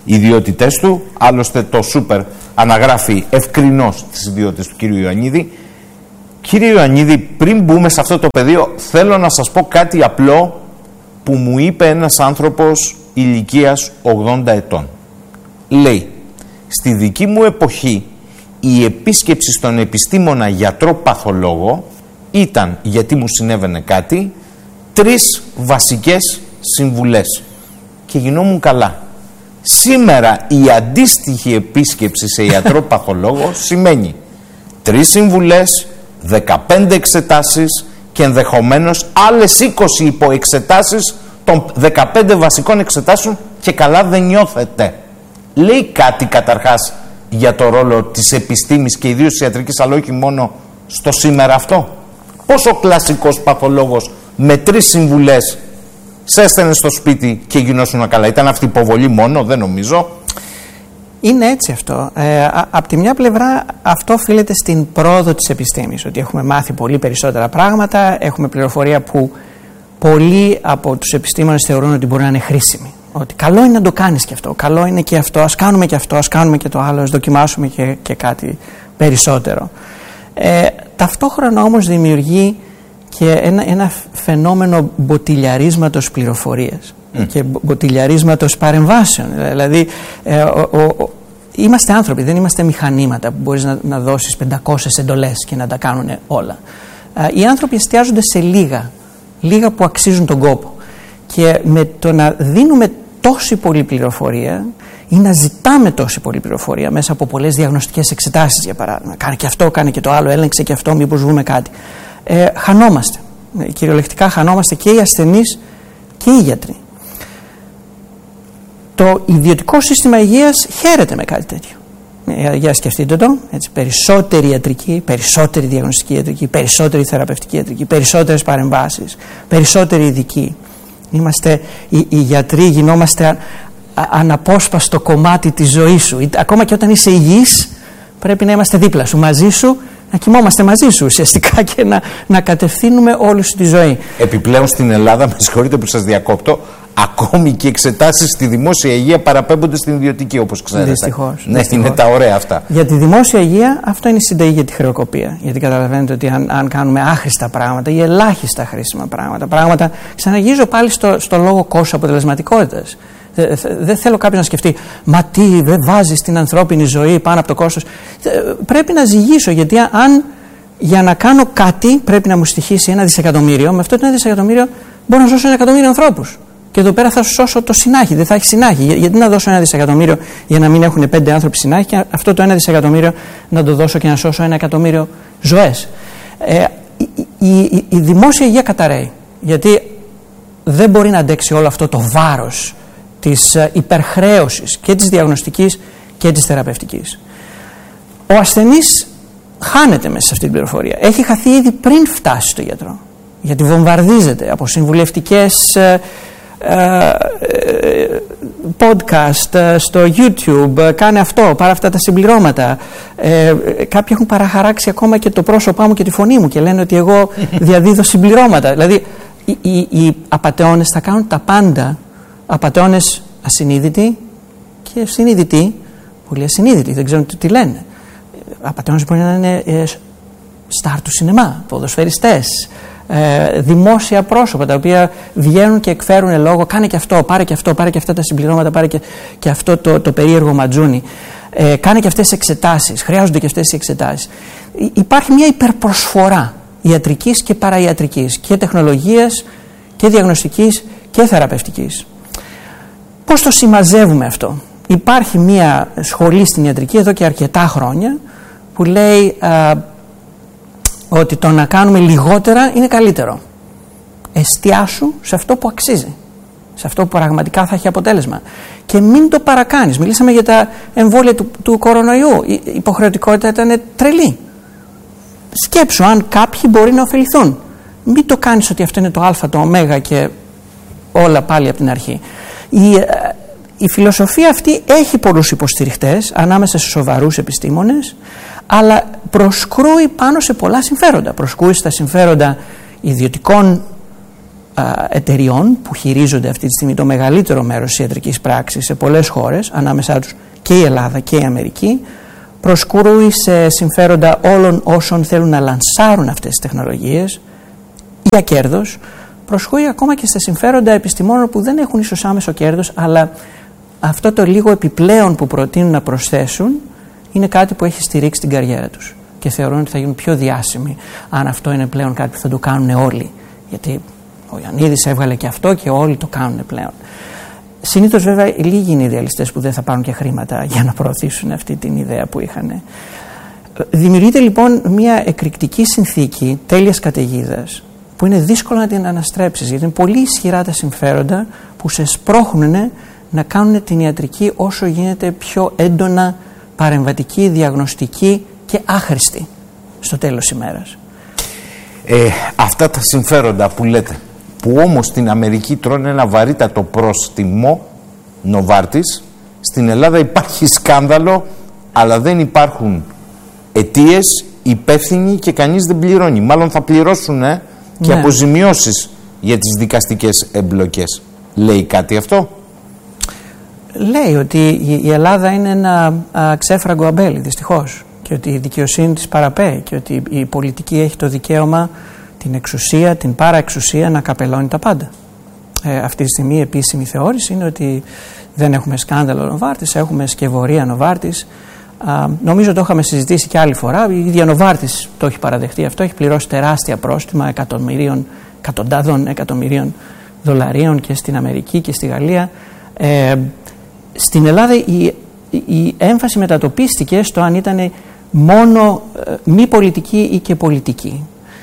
B: ιδιότητές του. Άλλωστε το Super αναγράφει ευκρινώς τις ιδιότητες του κύριου Ιωαννίδη. Κύριε Ιωαννίδη, πριν μπούμε σε αυτό το πεδίο, θέλω να σας πω κάτι απλό που μου είπε ένας άνθρωπος ηλικίας 80 ετών. Λέει, στη δική μου εποχή η επίσκεψη στον επιστήμονα γιατρό παθολόγο ήταν, γιατί μου συνέβαινε κάτι, 3 βασικές συμβουλές και γινόμουν καλά. Σήμερα η αντίστοιχη επίσκεψη σε γιατρό παθολόγο σημαίνει 3 συμβουλές, 15 εξετάσεις και ενδεχομένως άλλες 20 υποεξετάσεις των 15 βασικών εξετάσεων και καλά δεν νιώθετε. Λέει κάτι καταρχάς για το ρόλο της επιστήμης και ιδίως της ιατρικής, αλλά όχι μόνο στο σήμερα αυτό? Πώς ο κλασικός παθολόγος με 3 συμβουλές σε έστελνε στο σπίτι και γινώσουν καλά? Ήταν αυτή υποβολή μόνο? Δεν νομίζω.
A: Είναι έτσι αυτό. Απ' τη μια πλευρά αυτό οφείλεται στην πρόοδο της επιστήμης, ότι έχουμε μάθει πολύ περισσότερα πράγματα, έχουμε πληροφορία που πολλοί από τους επιστήμονες θεωρούν ότι μπορεί να είναι χρήσιμη. Ότι καλό είναι να το κάνεις και αυτό, καλό είναι και αυτό, ας κάνουμε και αυτό, ας κάνουμε και το άλλο, ας δοκιμάσουμε και κάτι περισσότερο. Ταυτόχρονα όμως δημιουργεί και ένα φαινόμενο μποτιλιαρίσματος πληροφορίας και μποτιλιαρίσματος παρεμβάσεων. Δηλαδή είμαστε άνθρωποι, δεν είμαστε μηχανήματα που μπορείς να δώσεις 500 εντολές και να τα κάνουν όλα. Οι άνθρωποι εστιάζονται σε λίγα που αξίζουν τον κόπο, και με το να δίνουμε τόση πολλή πληροφορία ή να ζητάμε τόση πολλή πληροφορία μέσα από πολλές διαγνωστικές εξετάσεις, για παράδειγμα, κάνε και αυτό, κάνε και το άλλο, έλεγξε και αυτό, μήπως βρούμε κάτι, χανόμαστε. Κυριολεκτικά χανόμαστε και οι ασθενείς και οι γιατροί. Το ιδιωτικό σύστημα υγείας χαίρεται με κάτι τέτοιο. Για σκεφτείτε το, έτσι, περισσότερη ιατρική, περισσότερη διαγνωστική ιατρική, περισσότερη θεραπευτική ιατρική, περισσότερες παρεμβάσεις, περισσότεροι ειδικοί. Οι γιατροί γινόμαστε αναπόσπαστο κομμάτι της ζωής σου. Ακόμα και όταν είσαι υγιής πρέπει να είμαστε δίπλα σου, μαζί σου, να κοιμόμαστε μαζί σου ουσιαστικά και να κατευθύνουμε όλη σου τη ζωή.
B: Επιπλέον στην Ελλάδα, με συγχωρείτε που σας διακόπτω, ακόμη και εξετάσεις στη δημόσια υγεία παραπέμπονται στην ιδιωτική, όπως ξέρετε.
A: Δυστυχώς.
B: Ναι, είναι τα ωραία αυτά.
A: Για τη δημόσια υγεία αυτό είναι η συνταγή για τη χρεοκοπία. Γιατί καταλαβαίνετε ότι αν κάνουμε άχρηστα πράγματα ή ελάχιστα χρήσιμα πράγματα, ξαναγυρίζω πάλι στο λόγο κόστος αποτελεσματικότητας. Δεν θέλω κάποιος να σκεφτεί, μα τι, δεν βάζεις την ανθρώπινη ζωή πάνω από το κόστος. Πρέπει να ζυγίσω, γιατί αν για να κάνω κάτι πρέπει να μου στοιχήσει 1 δισεκατομμύριο, με αυτό το 1 δισεκατομμύριο μπορώ να σώσω 1 εκατομμύριο ανθρώπους. Και εδώ πέρα θα σου σώσω το συνάχη, δεν θα έχει συνάχη. Γιατί να δώσω 1 δισεκατομμύριο για να μην έχουν 5 άνθρωποι συνάχη, και αυτό το 1 δισεκατομμύριο να το δώσω και να σώσω 1 εκατομμύριο ζωές. Η δημόσια υγεία καταραίει. Γιατί δεν μπορεί να αντέξει όλο αυτό το βάρος της υπερχρέωσης και της διαγνωστικής και της θεραπευτικής. Ο ασθενής χάνεται μέσα σε αυτή την πληροφορία. Έχει χαθεί ήδη πριν φτάσει στο γιατρό. Γιατί βομβαρδίζεται από συμβουλευτικές podcast στο YouTube, κάνε αυτό, πάρε αυτά τα συμπληρώματα. Κάποιοι έχουν παραχαράξει ακόμα και το πρόσωπά μου και τη φωνή μου και λένε ότι εγώ διαδίδω συμπληρώματα. Δηλαδή οι απατεώνες θα κάνουν τα πάντα. Απατεώνες ασυνείδητοι και συνείδητοι, πολύ ασυνείδητοι, δεν ξέρουν τι λένε. Απατεώνες μπορεί να είναι στάρ του σινεμά, ποδοσφαιριστές, δημόσια πρόσωπα τα οποία βγαίνουν και εκφέρουν λόγο, κάνε και αυτό, πάρε και αυτό, πάρε και αυτά τα συμπληρώματα, πάρε και αυτό το περίεργο ματζούνι, κάνε και αυτές τις εξετάσεις, χρειάζονται και αυτές τις εξετάσεις. Υπάρχει μια υπερπροσφορά ιατρικής και παραϊατρικής, και τεχνολογίας και διαγνωστικής και θεραπευτικής. Πώς το συμμαζεύουμε αυτό? Υπάρχει μια σχολή στην ιατρική εδώ και αρκετά χρόνια που λέει ότι το να κάνουμε λιγότερα είναι καλύτερο. Εστιάσου σε αυτό που αξίζει, σε αυτό που πραγματικά θα έχει αποτέλεσμα, και μην το παρακάνεις. Μιλήσαμε για τα εμβόλια του κορονοϊού. Η υποχρεωτικότητα ήταν τρελή. Σκέψου αν κάποιοι μπορεί να ωφεληθούν. Μην το κάνεις ότι αυτό είναι το α, το ω και όλα πάλι από την αρχή. Η φιλοσοφία αυτή έχει πολλούς υποστηριχτές ανάμεσα σε σοβαρούς επιστήμονες, αλλά προσκρούει πάνω σε πολλά συμφέροντα. Προσκρούει στα συμφέροντα ιδιωτικών εταιριών που χειρίζονται αυτή τη στιγμή το μεγαλύτερο μέρος της ιατρικής πράξης σε πολλές χώρες, ανάμεσά τους και η Ελλάδα και η Αμερική, προσκρούει σε συμφέροντα όλων όσων θέλουν να λανσάρουν αυτές τις τεχνολογίες για κέρδος, προσκρούει ακόμα και σε συμφέροντα επιστημόνων που δεν έχουν ίσως άμεσο κέρδος, αλλά αυτό το λίγο επιπλέον που προτείνουν να προσθέσουν είναι κάτι που έχει στηρίξει την καριέρα τους και θεωρούν ότι θα γίνουν πιο διάσημοι αν αυτό είναι πλέον κάτι που θα το κάνουν όλοι, γιατί ο Ιωαννίδης έβγαλε και αυτό και όλοι το κάνουν πλέον. Συνήθως βέβαια λίγοι είναι οι ιδεαλιστές που δεν θα πάρουν και χρήματα για να προωθήσουν αυτή την ιδέα που είχαν. Δημιουργείται λοιπόν μια εκρηκτική συνθήκη τέλειας καταιγίδας που είναι δύσκολο να την αναστρέψεις, γιατί είναι πολύ ισχυρά τα συμφέροντα που σε σπρώχνουν να κάνουν την ιατρική όσο γίνεται πιο έντονα παρεμβατική, διαγνωστική και άχρηστη στο τέλος ημέρας.
B: Αυτά τα συμφέροντα που λέτε, που όμως στην Αμερική τρώνε ένα βαρύτατο πρόστιμο, Νοβάρτις, στην Ελλάδα υπάρχει σκάνδαλο, αλλά δεν υπάρχουν αιτίες, υπεύθυνοι και κανείς δεν πληρώνει. Μάλλον θα πληρώσουν και αποζημιώσεις για τις δικαστικές εμπλοκές. Λέει κάτι αυτό?
A: Λέει ότι η Ελλάδα είναι ένα ξέφραγκο αμπέλι, δυστυχώς, και ότι η δικαιοσύνη της παραπέει και ότι η πολιτική έχει το δικαίωμα, την εξουσία, την παραεξουσία να καπελώνει τα πάντα. Αυτή τη στιγμή η επίσημη θεώρηση είναι ότι δεν έχουμε σκάνδαλο Νοβάρτις, έχουμε σκευωρία Νοβάρτις. Νομίζω το είχαμε συζητήσει και άλλη φορά. Η ίδια Νοβάρτις το έχει παραδεχτεί αυτό, έχει πληρώσει τεράστια πρόστιμα εκατοντάδων εκατομμυρίων δολαρίων και στην Αμερική και στη Γαλλία. Στην Ελλάδα η έμφαση μετατοπίστηκε στο αν ήταν μόνο μη πολιτική ή και πολιτική.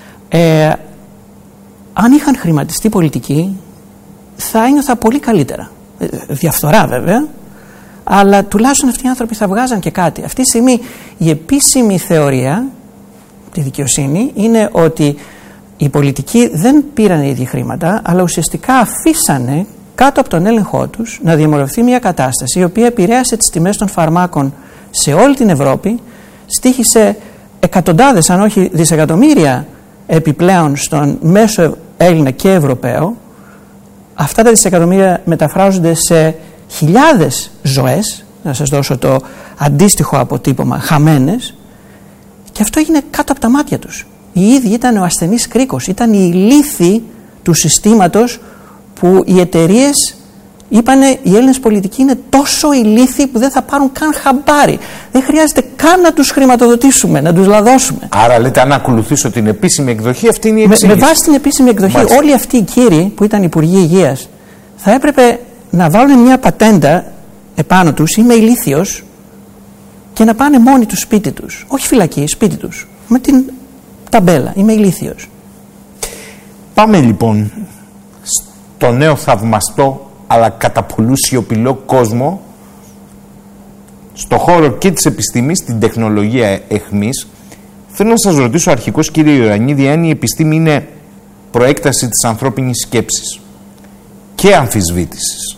A: Αν είχαν χρηματιστεί πολιτική θα ένιωθα πολύ καλύτερα. Διαφθορά βέβαια, αλλά τουλάχιστον αυτοί οι άνθρωποι θα βγάζαν και κάτι. Αυτή τη στιγμή η επίσημη θεωρία, τη δικαιοσύνη, είναι ότι οι πολιτικοί δεν πήραν οι ίδιοι χρήματα, αλλά ουσιαστικά αφήσανε κάτω από τον έλεγχό τους να διαμορφωθεί μια κατάσταση η οποία επηρέασε τις τιμές των φαρμάκων σε όλη την Ευρώπη, στοίχησε εκατοντάδες αν όχι δισεκατομμύρια επιπλέον στον μέσο Έλληνα και Ευρωπαίο. Αυτά τα δισεκατομμύρια μεταφράζονται σε χιλιάδες ζωές, να σας δώσω το αντίστοιχο αποτύπωμα, χαμένες, και αυτό έγινε κάτω από τα μάτια τους. Οι ίδιοι ήταν ο ασθενής κρίκος, ήταν οι λύθοι του συστήματος που οι εταιρείες είπανε οι Έλληνες πολιτικοί είναι τόσο ηλίθιοι που δεν θα πάρουν καν χαμπάρι. Δεν χρειάζεται καν να τους χρηματοδοτήσουμε, να τους λαδώσουμε.
B: Άρα λέτε, αν ακολουθήσω την επίσημη εκδοχή, αυτή είναι η εξήγηση.
A: Με βάση την επίσημη εκδοχή, μάλιστα, όλοι αυτοί οι κύριοι που ήταν υπουργοί υγείας θα έπρεπε να βάλουν μια πατέντα επάνω τους, είμαι ηλίθιος, και να πάνε μόνοι τους σπίτι τους. Όχι φυλακή, σπίτι τους. Με την ταμπέλα, είμαι ηλίθιος.
B: Πάμε λοιπόν στο νέο θαυμαστό αλλά κατά πολλού σιωπηλό κόσμο, στο χώρο και της επιστήμης, την τεχνολογία εχμής. Θέλω να σας ρωτήσω αρχικώς, κύριε Ιωαννίδη, αν η επιστήμη είναι προέκταση της ανθρώπινης σκέψης και αμφισβήτησης.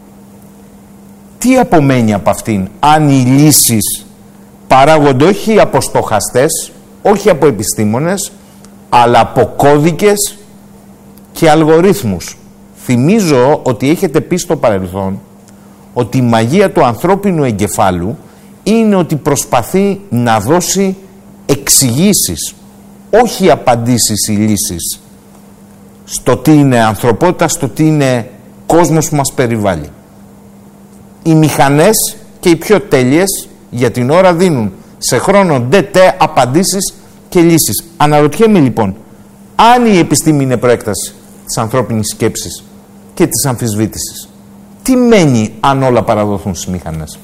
B: Τι απομένει από αυτήν, αν οι λύσεις παράγονται όχι από στοχαστές, όχι από επιστήμονες, αλλά από κώδικες και αλγορίθμους? Θυμίζω ότι έχετε πει στο παρελθόν ότι η μαγεία του ανθρώπινου εγκεφάλου είναι ότι προσπαθεί να δώσει εξηγήσεις, όχι απαντήσεις ή λύσεις, στο τι είναι ανθρωπότητα, στο τι είναι κόσμος που μας περιβάλλει. Οι μηχανές και οι πιο τέλειες για την ώρα δίνουν σε χρόνο ντετέ απαντήσεις και λύσεις. Αναρωτιέμαι λοιπόν, αν η επιστήμη είναι προέκταση της ανθρώπινης σκέψης και της αμφισβήτησης, τι μένει αν όλα παραδοθούν στις μηχανές?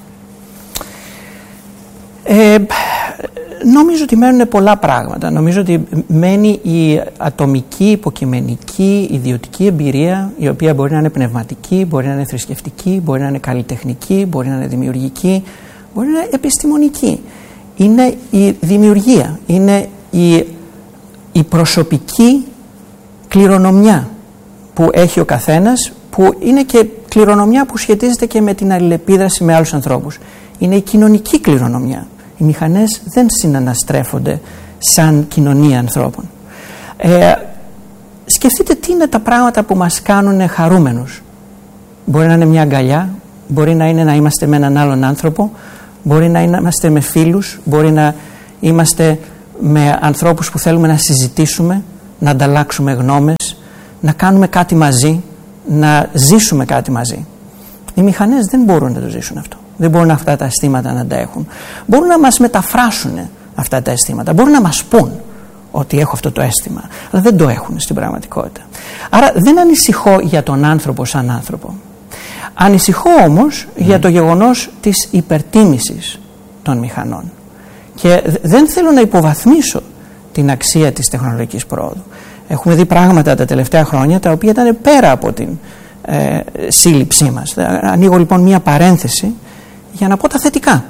A: Νομίζω ότι μένουν πολλά πράγματα. Νομίζω ότι μένει η ατομική, υποκειμενική, ιδιωτική εμπειρία, η οποία μπορεί να είναι πνευματική, μπορεί να είναι θρησκευτική, μπορεί να είναι καλλιτεχνική, μπορεί να είναι δημιουργική, μπορεί να είναι επιστημονική. Είναι η δημιουργία, είναι η προσωπική κληρονομιά που έχει ο καθένας, που είναι και κληρονομιά που σχετίζεται και με την αλληλεπίδραση με άλλους ανθρώπους. Είναι η κοινωνική κληρονομιά. Οι μηχανές δεν συναναστρέφονται σαν κοινωνία ανθρώπων. σκεφτείτε τι είναι τα πράγματα που μας κάνουν χαρούμενους. Μπορεί να είναι μια αγκαλιά, μπορεί να είναι να είμαστε με έναν άλλον άνθρωπο, μπορεί να είμαστε με φίλους, μπορεί να είμαστε με ανθρώπους που θέλουμε να συζητήσουμε, να ανταλλάξουμε γνώμες, να κάνουμε κάτι μαζί, να ζήσουμε κάτι μαζί. Οι μηχανές δεν μπορούν να το ζήσουν αυτό. Δεν μπορούν αυτά τα αισθήματα να τα έχουν. Μπορούν να μας μεταφράσουν αυτά τα αισθήματα. Μπορούν να μας πούν ότι έχω αυτό το αίσθημα, αλλά δεν το έχουν στην πραγματικότητα. Άρα δεν ανησυχώ για τον άνθρωπο σαν άνθρωπο. Ανησυχώ όμως για το γεγονός της υπερτίμησης των μηχανών. Και δεν θέλω να υποβαθμίσω την αξία της τεχνολογικής πρόοδου. Έχουμε δει πράγματα τα τελευταία χρόνια τα οποία ήταν πέρα από την σύλληψή μας. Ανοίγω λοιπόν μια παρένθεση για να πω τα θετικά.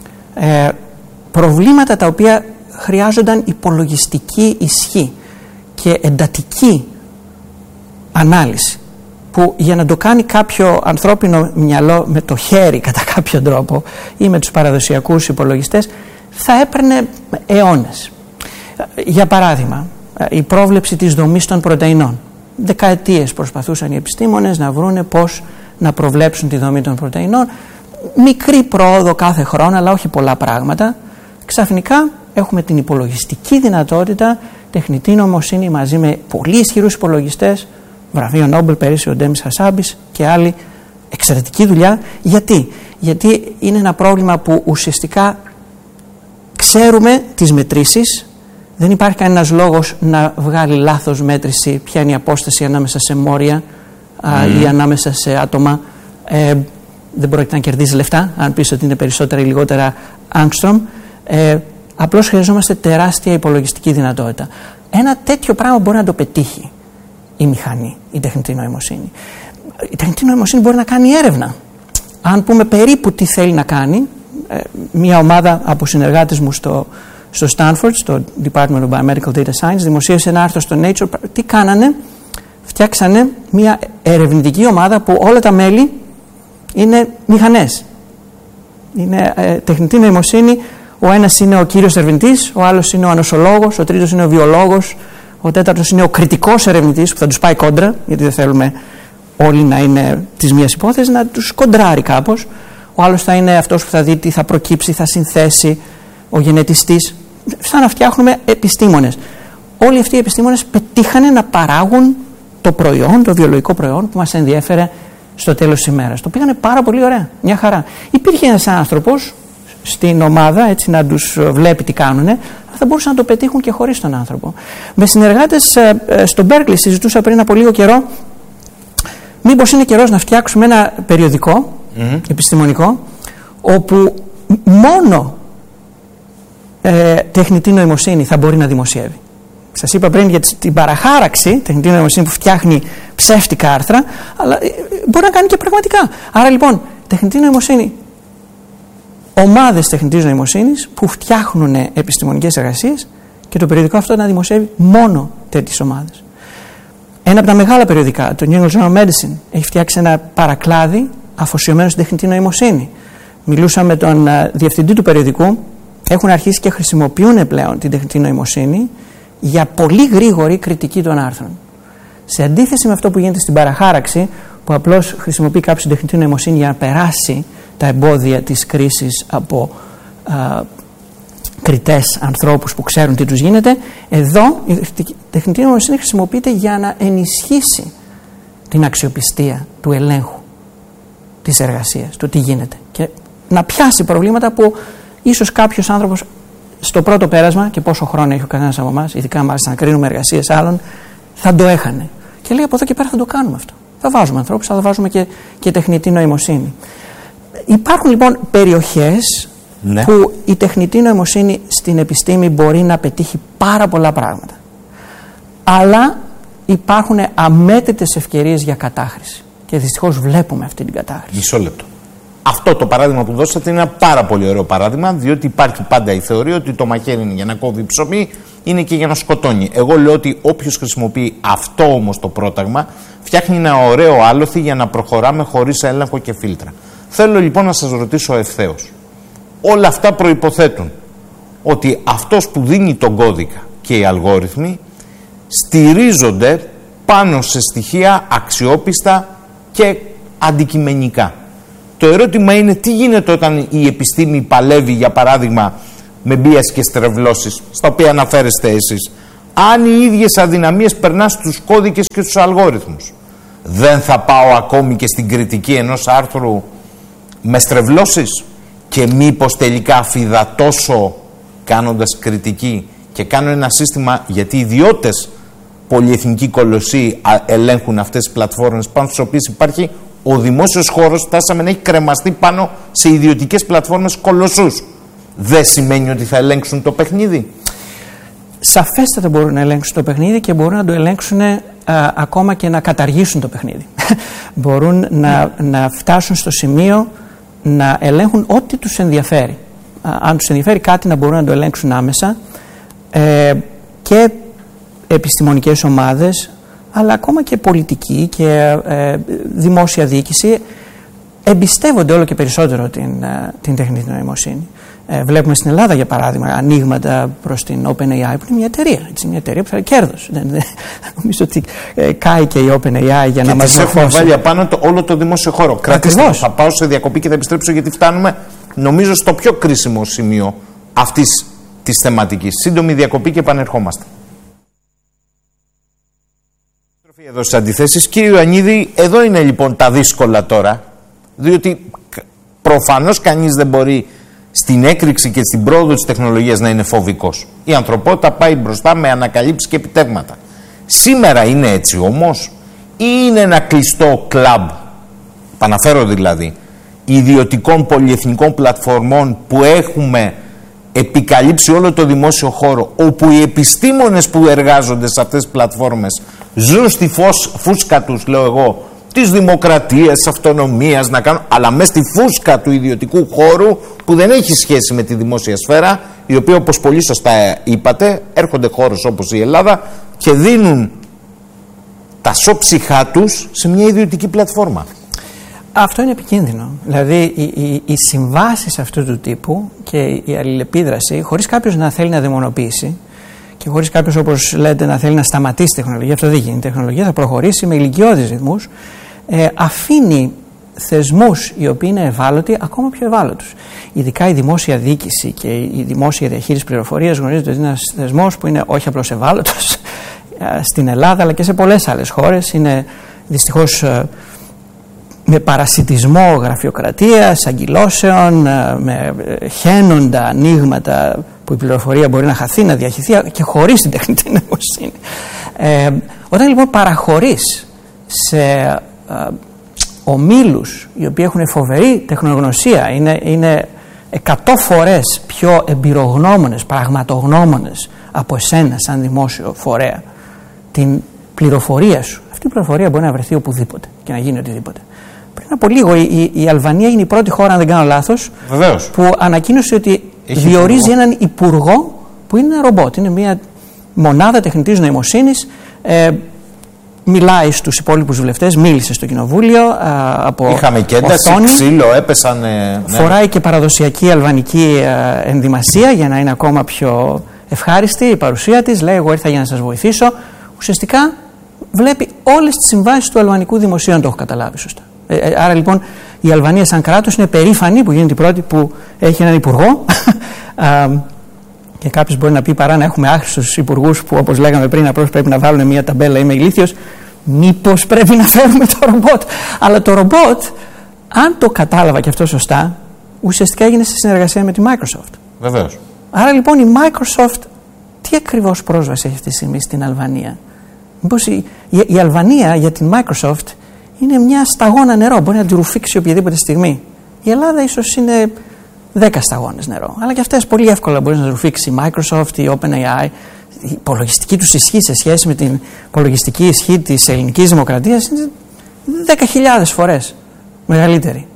A: Προβλήματα τα οποία χρειάζονταν υπολογιστική ισχύ και εντατική ανάλυση, που για να το κάνει κάποιο ανθρώπινο μυαλό με το χέρι κατά κάποιο τρόπο ή με τους παραδοσιακούς υπολογιστές θα έπαιρνε αιώνες. Για παράδειγμα, η πρόβλεψη της δομής των πρωτεϊνών. Δεκαετίες προσπαθούσαν οι επιστήμονες να βρούνε πώς να προβλέψουν τη δομή των πρωτεϊνών. Μικρή πρόοδο κάθε χρόνο, αλλά όχι πολλά πράγματα. Ξαφνικά έχουμε την υπολογιστική δυνατότητα, τεχνητή νοημοσύνη μαζί με πολύ ισχυρούς υπολογιστές, βραβείο Νόμπελ πέρυσι ο Ντέμις Χασάμπης και άλλοι, εξαιρετική δουλειά. Γιατί είναι ένα πρόβλημα που ουσιαστικά ξέρουμε τις μετρήσεις, δεν υπάρχει κανένας λόγος να βγάλει λάθος μέτρηση ποια είναι η απόσταση ανάμεσα σε μόρια ή ανάμεσα σε άτομα. Δεν πρόκειται να κερδίζει λεφτά αν πεις ότι είναι περισσότερα ή λιγότερα άγκστρομ. Απλώς χρειαζόμαστε τεράστια υπολογιστική δυνατότητα. Ένα τέτοιο πράγμα μπορεί να το πετύχει η μηχανή, η τεχνητή νοημοσύνη. Η τεχνητή νοημοσύνη μπορεί να κάνει έρευνα. Αν πούμε περίπου τι θέλει να κάνει, μια ομάδα από συνεργάτες μου στο Stanford, στο Department of Biomedical Data Science, δημοσίευσε ένα άρθρο στο Nature. Τι κάνανε? Φτιάξανε μια ερευνητική ομάδα που όλα τα μέλη είναι μηχανές. Είναι τεχνητή νοημοσύνη. Ο ένας είναι ο κύριος ερευνητής, ο άλλος είναι ο ανοσολόγος, ο τρίτος είναι ο βιολόγος, ο τέταρτος είναι ο κριτικός ερευνητής που θα τους πάει κόντρα, γιατί δεν θέλουμε όλοι να είναι της μίας υπόθεσης, να τους κοντράρει κάπως. Ο άλλος θα είναι αυτός που θα δει τι θα προκύψει, θα συνθέσει, ο γενετιστής. Σαν να φτιάχνουμε επιστήμονες. Όλοι αυτοί οι επιστήμονες πετύχανε να παράγουν το προϊόν, το βιολογικό προϊόν που μας ενδιέφερε στο τέλος της ημέρας. Το πήγανε πάρα πολύ ωραία, μια χαρά. Υπήρχε ένας άνθρωπος στην ομάδα, έτσι να τους βλέπει τι κάνουνε, αλλά θα μπορούσαν να το πετύχουν και χωρίς τον άνθρωπο. Με συνεργάτες στο Berkeley συζητούσα πριν από λίγο καιρό μήπως είναι καιρός να φτιάξουμε ένα περιοδικό επιστημονικό όπου μόνο τεχνητή νοημοσύνη θα μπορεί να δημοσιεύει. Σας είπα πριν για την παραχάραξη, τεχνητή νοημοσύνη που φτιάχνει ψεύτικα άρθρα, αλλά μπορεί να κάνει και πραγματικά. Άρα λοιπόν, τεχνητή νοημοσύνη, ομάδες τεχνητής νοημοσύνης που φτιάχνουν επιστημονικές εργασίες και το περιοδικό αυτό να δημοσιεύει μόνο τέτοιες ομάδες. Ένα από τα μεγάλα περιοδικά, το New England Journal of Medicine, έχει φτιάξει ένα παρακλάδι αφοσιωμένο στην τεχνητή νοημοσύνη. Μιλούσα με τον διευθυντή του περιοδικού, έχουν αρχίσει και χρησιμοποιούν πλέον την τεχνητή νοημοσύνη για πολύ γρήγορη κριτική των άρθρων. Σε αντίθεση με αυτό που γίνεται στην παραχάραξη, που απλώς χρησιμοποιεί κάποιος την τεχνητή νοημοσύνη για να περάσει τα εμπόδια της κρίσης από κριτές ανθρώπους που ξέρουν τι τους γίνεται, εδώ η τεχνητή νοημοσύνη χρησιμοποιείται για να ενισχύσει την αξιοπιστία του ελέγχου της εργασίας, του τι γίνεται, και να πιάσει προβλήματα που ίσως κάποιος άνθρωπος στο πρώτο πέρασμα, και πόσο χρόνο έχει ο καθένας από εμάς, ειδικά μάλιστα να κρίνουμε εργασίες άλλων, θα το έχανε. Και λέει από εδώ και πέρα θα το κάνουμε αυτό. Θα βάζουμε ανθρώπους, αλλά θα βάζουμε και τεχνητή νοημοσύνη. Υπάρχουν λοιπόν περιοχές που η τεχνητή νοημοσύνη στην επιστήμη μπορεί να πετύχει πάρα πολλά πράγματα. Αλλά υπάρχουν αμέτρητες ευκαιρίες για κατάχρηση. Και δυστυχώς βλέπουμε αυτή την κατάχρηση.
B: Μισό λεπτό. Αυτό το παράδειγμα που δώσατε είναι ένα πάρα πολύ ωραίο παράδειγμα, διότι υπάρχει πάντα η θεωρία ότι το μαχαίρι είναι για να κόβει ψωμί, είναι και για να σκοτώνει. Εγώ λέω ότι όποιος χρησιμοποιεί αυτό όμως το πρόταγμα, φτιάχνει ένα ωραίο άλοθη για να προχωράμε χωρίς έλεγχο και φίλτρα. Θέλω λοιπόν να σας ρωτήσω ευθέως. Όλα αυτά προϋποθέτουν ότι αυτός που δίνει τον κώδικα και οι αλγόριθμοι στηρίζονται πάνω σε στοιχεία αξιόπιστα και αντικειμενικά. Το ερώτημα είναι τι γίνεται όταν η επιστήμη παλεύει, για παράδειγμα, με μπίαση και στρεβλώσεις, στα οποία αναφέρεστε εσείς. Αν οι ίδιες αδυναμίες περνά στους κώδικες και στους αλγόριθμους, δεν θα πάω ακόμη και στην κριτική ενός άρθρου με στρεβλώσεις? Και μήπως τελικά αφυδατώσω κάνοντας κριτική και κάνω ένα σύστημα, γιατί οι ιδιώτες πολυεθνικοί κολοσσοί ελέγχουν αυτές τις πλατφόρμες πάνω στις οποίες υπάρχει ο δημόσιος χώρος, φτάσαμε να έχει κρεμαστεί πάνω σε ιδιωτικές πλατφόρμες κολοσσούς. Δεν σημαίνει ότι θα ελέγξουν το παιχνίδι?
A: Σαφέστατα μπορούν να ελέγξουν το παιχνίδι και μπορούν να το ελέγξουν ακόμα και να καταργήσουν το παιχνίδι. Μπορούν να φτάσουν στο σημείο να ελέγχουν ό,τι τους ενδιαφέρει. Αν τους ενδιαφέρει κάτι, να μπορούν να το ελέγξουν άμεσα, και επιστημονικές ομάδες, αλλά ακόμα και πολιτική και δημόσια διοίκηση εμπιστεύονται όλο και περισσότερο την τεχνητή νοημοσύνη. Βλέπουμε στην Ελλάδα, για παράδειγμα, ανοίγματα προς την OpenAI, που είναι μια εταιρεία. Έτσι, μια εταιρεία που θα έχει κέρδος. Νομίζω ότι κάει και η OpenAI για να μας
B: δώσει. Έχουμε βάλει απάνω όλο το δημόσιο χώρο. Κρατήστε, θα πάω σε διακοπή και θα επιστρέψω, γιατί φτάνουμε, νομίζω, στο πιο κρίσιμο σημείο αυτής της θεματικής. Σύντομη διακοπή και επανερχόμαστε. Εδώ στις αντιθέσεις. Κύριε Ιωαννίδη, εδώ είναι λοιπόν τα δύσκολα τώρα, διότι προφανώς κανείς δεν μπορεί στην έκρηξη και στην πρόοδο της τεχνολογίας να είναι φοβικός. Η ανθρωπότητα πάει μπροστά με ανακαλύψεις και επιτεύγματα. Σήμερα είναι έτσι όμως, ή είναι ένα κλειστό κλαμπ, παναφέρω δηλαδή, ιδιωτικών πολυεθνικών πλατφορμών που έχουμε επικαλύψει όλο το δημόσιο χώρο, όπου οι επιστήμονες που εργάζονται σε αυτές τις πλατφόρμες ζουν στη φούσκα τους, λέω εγώ, της δημοκρατίας, της αυτονομίας, αλλά μέσα στη φούσκα του ιδιωτικού χώρου που δεν έχει σχέση με τη δημόσια σφαίρα, η οποία, όπως πολύ σωστά είπατε, έρχονται χώρες όπως η Ελλάδα και δίνουν τα σώψυχά τους σε μια ιδιωτική πλατφόρμα.
A: Αυτό είναι επικίνδυνο. Δηλαδή οι συμβάσεις αυτού του τύπου και η αλληλεπίδραση, χωρίς κάποιος να θέλει να δαιμονοποιήσει και χωρίς κάποιος, όπως λέτε, να θέλει να σταματήσει τη τεχνολογία, αυτό δεν γίνει. Η τεχνολογία θα προχωρήσει με ηλικιώδεις ρυθμούς, αφήνει θεσμούς οι οποίοι είναι ευάλωτοι ακόμα πιο ευάλωτους. Ειδικά η δημόσια διοίκηση και η δημόσια διαχείριση πληροφορίας, γνωρίζετε ότι είναι ένας θεσμός που είναι όχι απλώς ευάλωτος στην Ελλάδα αλλά και σε πολλές άλλες χώρες. Είναι δυστυχώς με παρασιτισμό γραφειοκρατίας, αγκυλώσεων, με χαίνοντα ανοίγματα που η πληροφορία μπορεί να χαθεί, να διαχυθεί και χωρίς την τεχνητή νοημοσύνη. Όταν λοιπόν παραχωρείς σε ομίλους οι οποίοι έχουν φοβερή τεχνογνωσία, είναι 100 φορές πιο εμπειρογνώμονες, πραγματογνώμονες από εσένα σαν δημόσιο φορέα, την πληροφορία σου, αυτή η πληροφορία μπορεί να βρεθεί οπουδήποτε και να γίνει οτιδήποτε. Πριν από λίγο η Αλβανία είναι η πρώτη χώρα, αν δεν κάνω λάθος, που ανακοίνωσε ότι διορίζει έναν υπουργό που είναι ένα ρομπότ. Είναι μια μονάδα τεχνητής νοημοσύνης. Μιλάει στους υπόλοιπους βουλευτές, μίλησε στο κοινοβούλιο από
B: είχαμε και ένταση, ξύλο, έπεσαν.
A: Φοράει και παραδοσιακή αλβανική ενδυμασία για να είναι ακόμα πιο ευχάριστη η παρουσία της. Λέει: εγώ ήρθα για να σας βοηθήσω. Ουσιαστικά βλέπει όλες τις συμβάσεις του αλβανικού δημοσίου, αν το έχω καταλάβει σωστά. Άρα λοιπόν η Αλβανία σαν κράτος είναι περήφανη που γίνεται η πρώτη που έχει έναν υπουργό. Και κάποιος μπορεί να πει, παρά να έχουμε άχρηστους υπουργούς που, όπως λέγαμε πριν, απλώς πρέπει να βάλουν μια ταμπέλα «Είμαι ηλίθιος», μήπως πρέπει να φέρουμε το ρομπότ. Αλλά το ρομπότ, αν το κατάλαβα και αυτό σωστά, ουσιαστικά έγινε σε συνεργασία με τη Microsoft.
B: Βεβαίως.
A: Άρα λοιπόν η Microsoft τι ακριβώς πρόσβαση έχει αυτή τη στιγμή στην Αλβανία? Μήπως η Αλβανία για την Microsoft είναι μια σταγόνα νερό, μπορεί να τη ρουφήξει οποιαδήποτε στιγμή. Η Ελλάδα ίσως είναι 10 σταγόνες νερό, αλλά και αυτές πολύ εύκολα μπορεί να ρουφήξει η Microsoft, η OpenAI. Η υπολογιστική τους ισχύ σε σχέση με την υπολογιστική ισχύ της ελληνικής δημοκρατίας είναι 10.000 φορές μεγαλύτερη.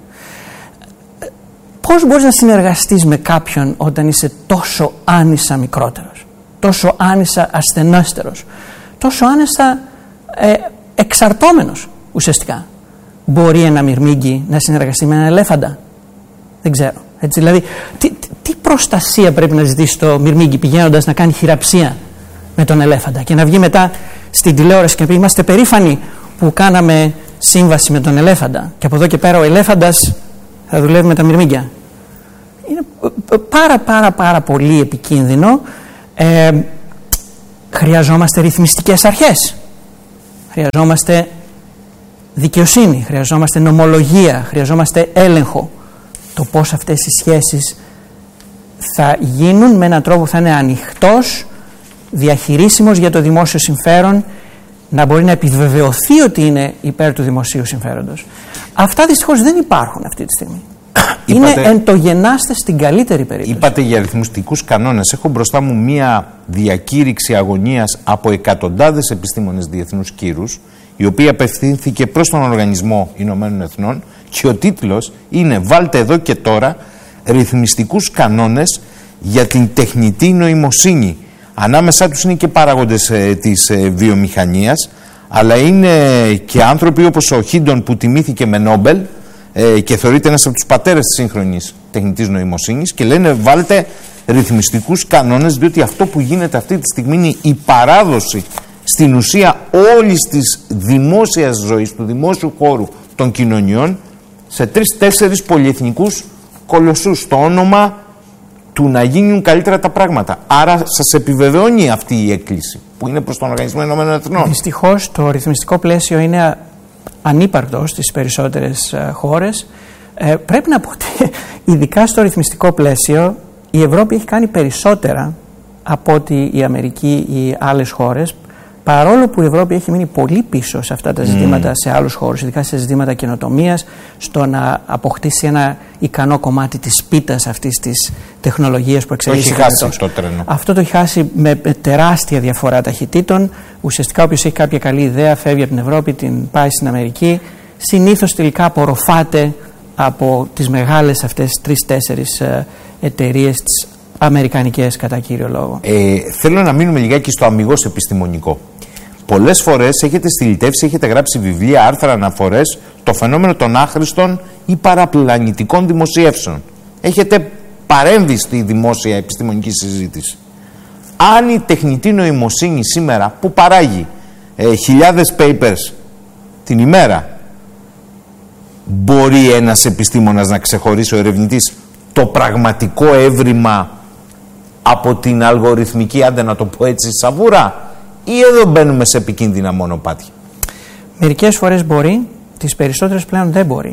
A: Πώς μπορείς να συνεργαστείς με κάποιον όταν είσαι τόσο άνισα μικρότερος, τόσο άνισα ασθενέστερος, τόσο άνισα εξαρτώμενος ουσιαστικά? Μπορεί ένα μυρμήγκι να συνεργαστεί με έναν ελέφαντα? Δεν ξέρω. Έτσι, δηλαδή, τι προστασία πρέπει να ζητήσει το μυρμήγκι πηγαίνοντας να κάνει χειραψία με τον ελέφαντα και να βγει μετά στην τηλεόραση και να πει είμαστε περήφανοι που κάναμε σύμβαση με τον ελέφαντα και από εδώ και πέρα ο ελέφαντας θα δουλεύει με τα μυρμήγκια. Είναι πάρα πολύ επικίνδυνο. Χρειαζόμαστε ρυθμιστικές αρχές, χρειαζόμαστε δικαιοσύνη, χρειαζόμαστε νομολογία, χρειαζόμαστε έλεγχο. Το πώς αυτές οι σχέσεις θα γίνουν με έναν τρόπο που θα είναι ανοιχτός, διαχειρίσιμος για το δημόσιο συμφέρον, να μπορεί να επιβεβαιωθεί ότι είναι υπέρ του δημοσίου συμφέροντος. Αυτά δυστυχώς δεν υπάρχουν αυτή τη στιγμή. Είναι εντογενάστε στην καλύτερη περίπτωση.
B: Είπατε για ρυθμιστικούς κανόνες. Έχω μπροστά μου μία διακήρυξη αγωνίας από εκατοντάδες επιστήμονες διεθνούς κύρους, η οποία απευθύνθηκε προς τον Οργανισμό Ηνωμένων Εθνών και ο τίτλος είναι «Βάλτε εδώ και τώρα ρυθμιστικούς κανόνες για την τεχνητή νοημοσύνη». Ανάμεσά τους είναι και παράγοντες της βιομηχανίας, αλλά είναι και άνθρωποι όπως ο Χίντον που τιμήθηκε με Νόμπελ και θεωρείται ένας από τους πατέρες της σύγχρονης τεχνητής νοημοσύνης και λένε βάλτε ρυθμιστικούς κανόνες, διότι αυτό που γίνεται αυτή τη στιγμή είναι η παράδοση στην ουσία όλης της δημόσιας ζωής, του δημόσιου χώρου των κοινωνιών σε 3-4 πολυεθνικούς κολοσσούς, στο όνομα του να γίνουν καλύτερα τα πράγματα. Άρα σας επιβεβαιώνει αυτή η έκκληση που είναι προς τον Οργανισμό Ηνωμένων Εθνών.
A: Δυστυχώς το ρυθμιστικό πλαίσιο είναι ανύπαρκτο στις περισσότερες χώρες. Πρέπει να πω ότι ειδικά στο ρυθμιστικό πλαίσιο η Ευρώπη έχει κάνει περισσότερα από ότι η Αμερική ή άλλες χώρες, παρόλο που η Ευρώπη έχει μείνει πολύ πίσω σε αυτά τα ζητήματα σε άλλους χώρους, ειδικά σε ζητήματα καινοτομίας, στο να αποκτήσει ένα ικανό κομμάτι της πίτας αυτής της τεχνολογίας που εξελίσσεται.
B: Το έχει χάσει το τρένο.
A: Αυτό το έχει χάσει με τεράστια διαφορά ταχυτήτων. Ουσιαστικά όποιος έχει κάποια καλή ιδέα φεύγει από την Ευρώπη, την πάει στην Αμερική. Συνήθως τελικά απορροφάται από τις μεγάλες αυτές 3-4 εταιρείες, τις αμερικανικές κατά κύριο λόγο.
B: Θέλω να μείνουμε λιγάκι στο αμιγώς επιστημονικό. Πολλές φορές έχετε στυλιτεύσει, έχετε γράψει βιβλία, άρθρα, αναφορές, το φαινόμενο των άχρηστων ή παραπλανητικών δημοσιεύσεων. Έχετε παρέμβει στη δημόσια επιστημονική συζήτηση. Αν η τεχνητή νοημοσύνη σήμερα που παράγει χιλιάδες papers την ημέρα, μπορεί ένας επιστήμονας να ξεχωρίσει, ο ερευνητής, το πραγματικό έβριμα από την αλγοριθμική, άντε να το πω έτσι, σαβούρα, ή εδώ μπαίνουμε σε επικίνδυνα μονοπάτια?
A: Μερικές φορές μπορεί, τις περισσότερες πλέον δεν μπορεί.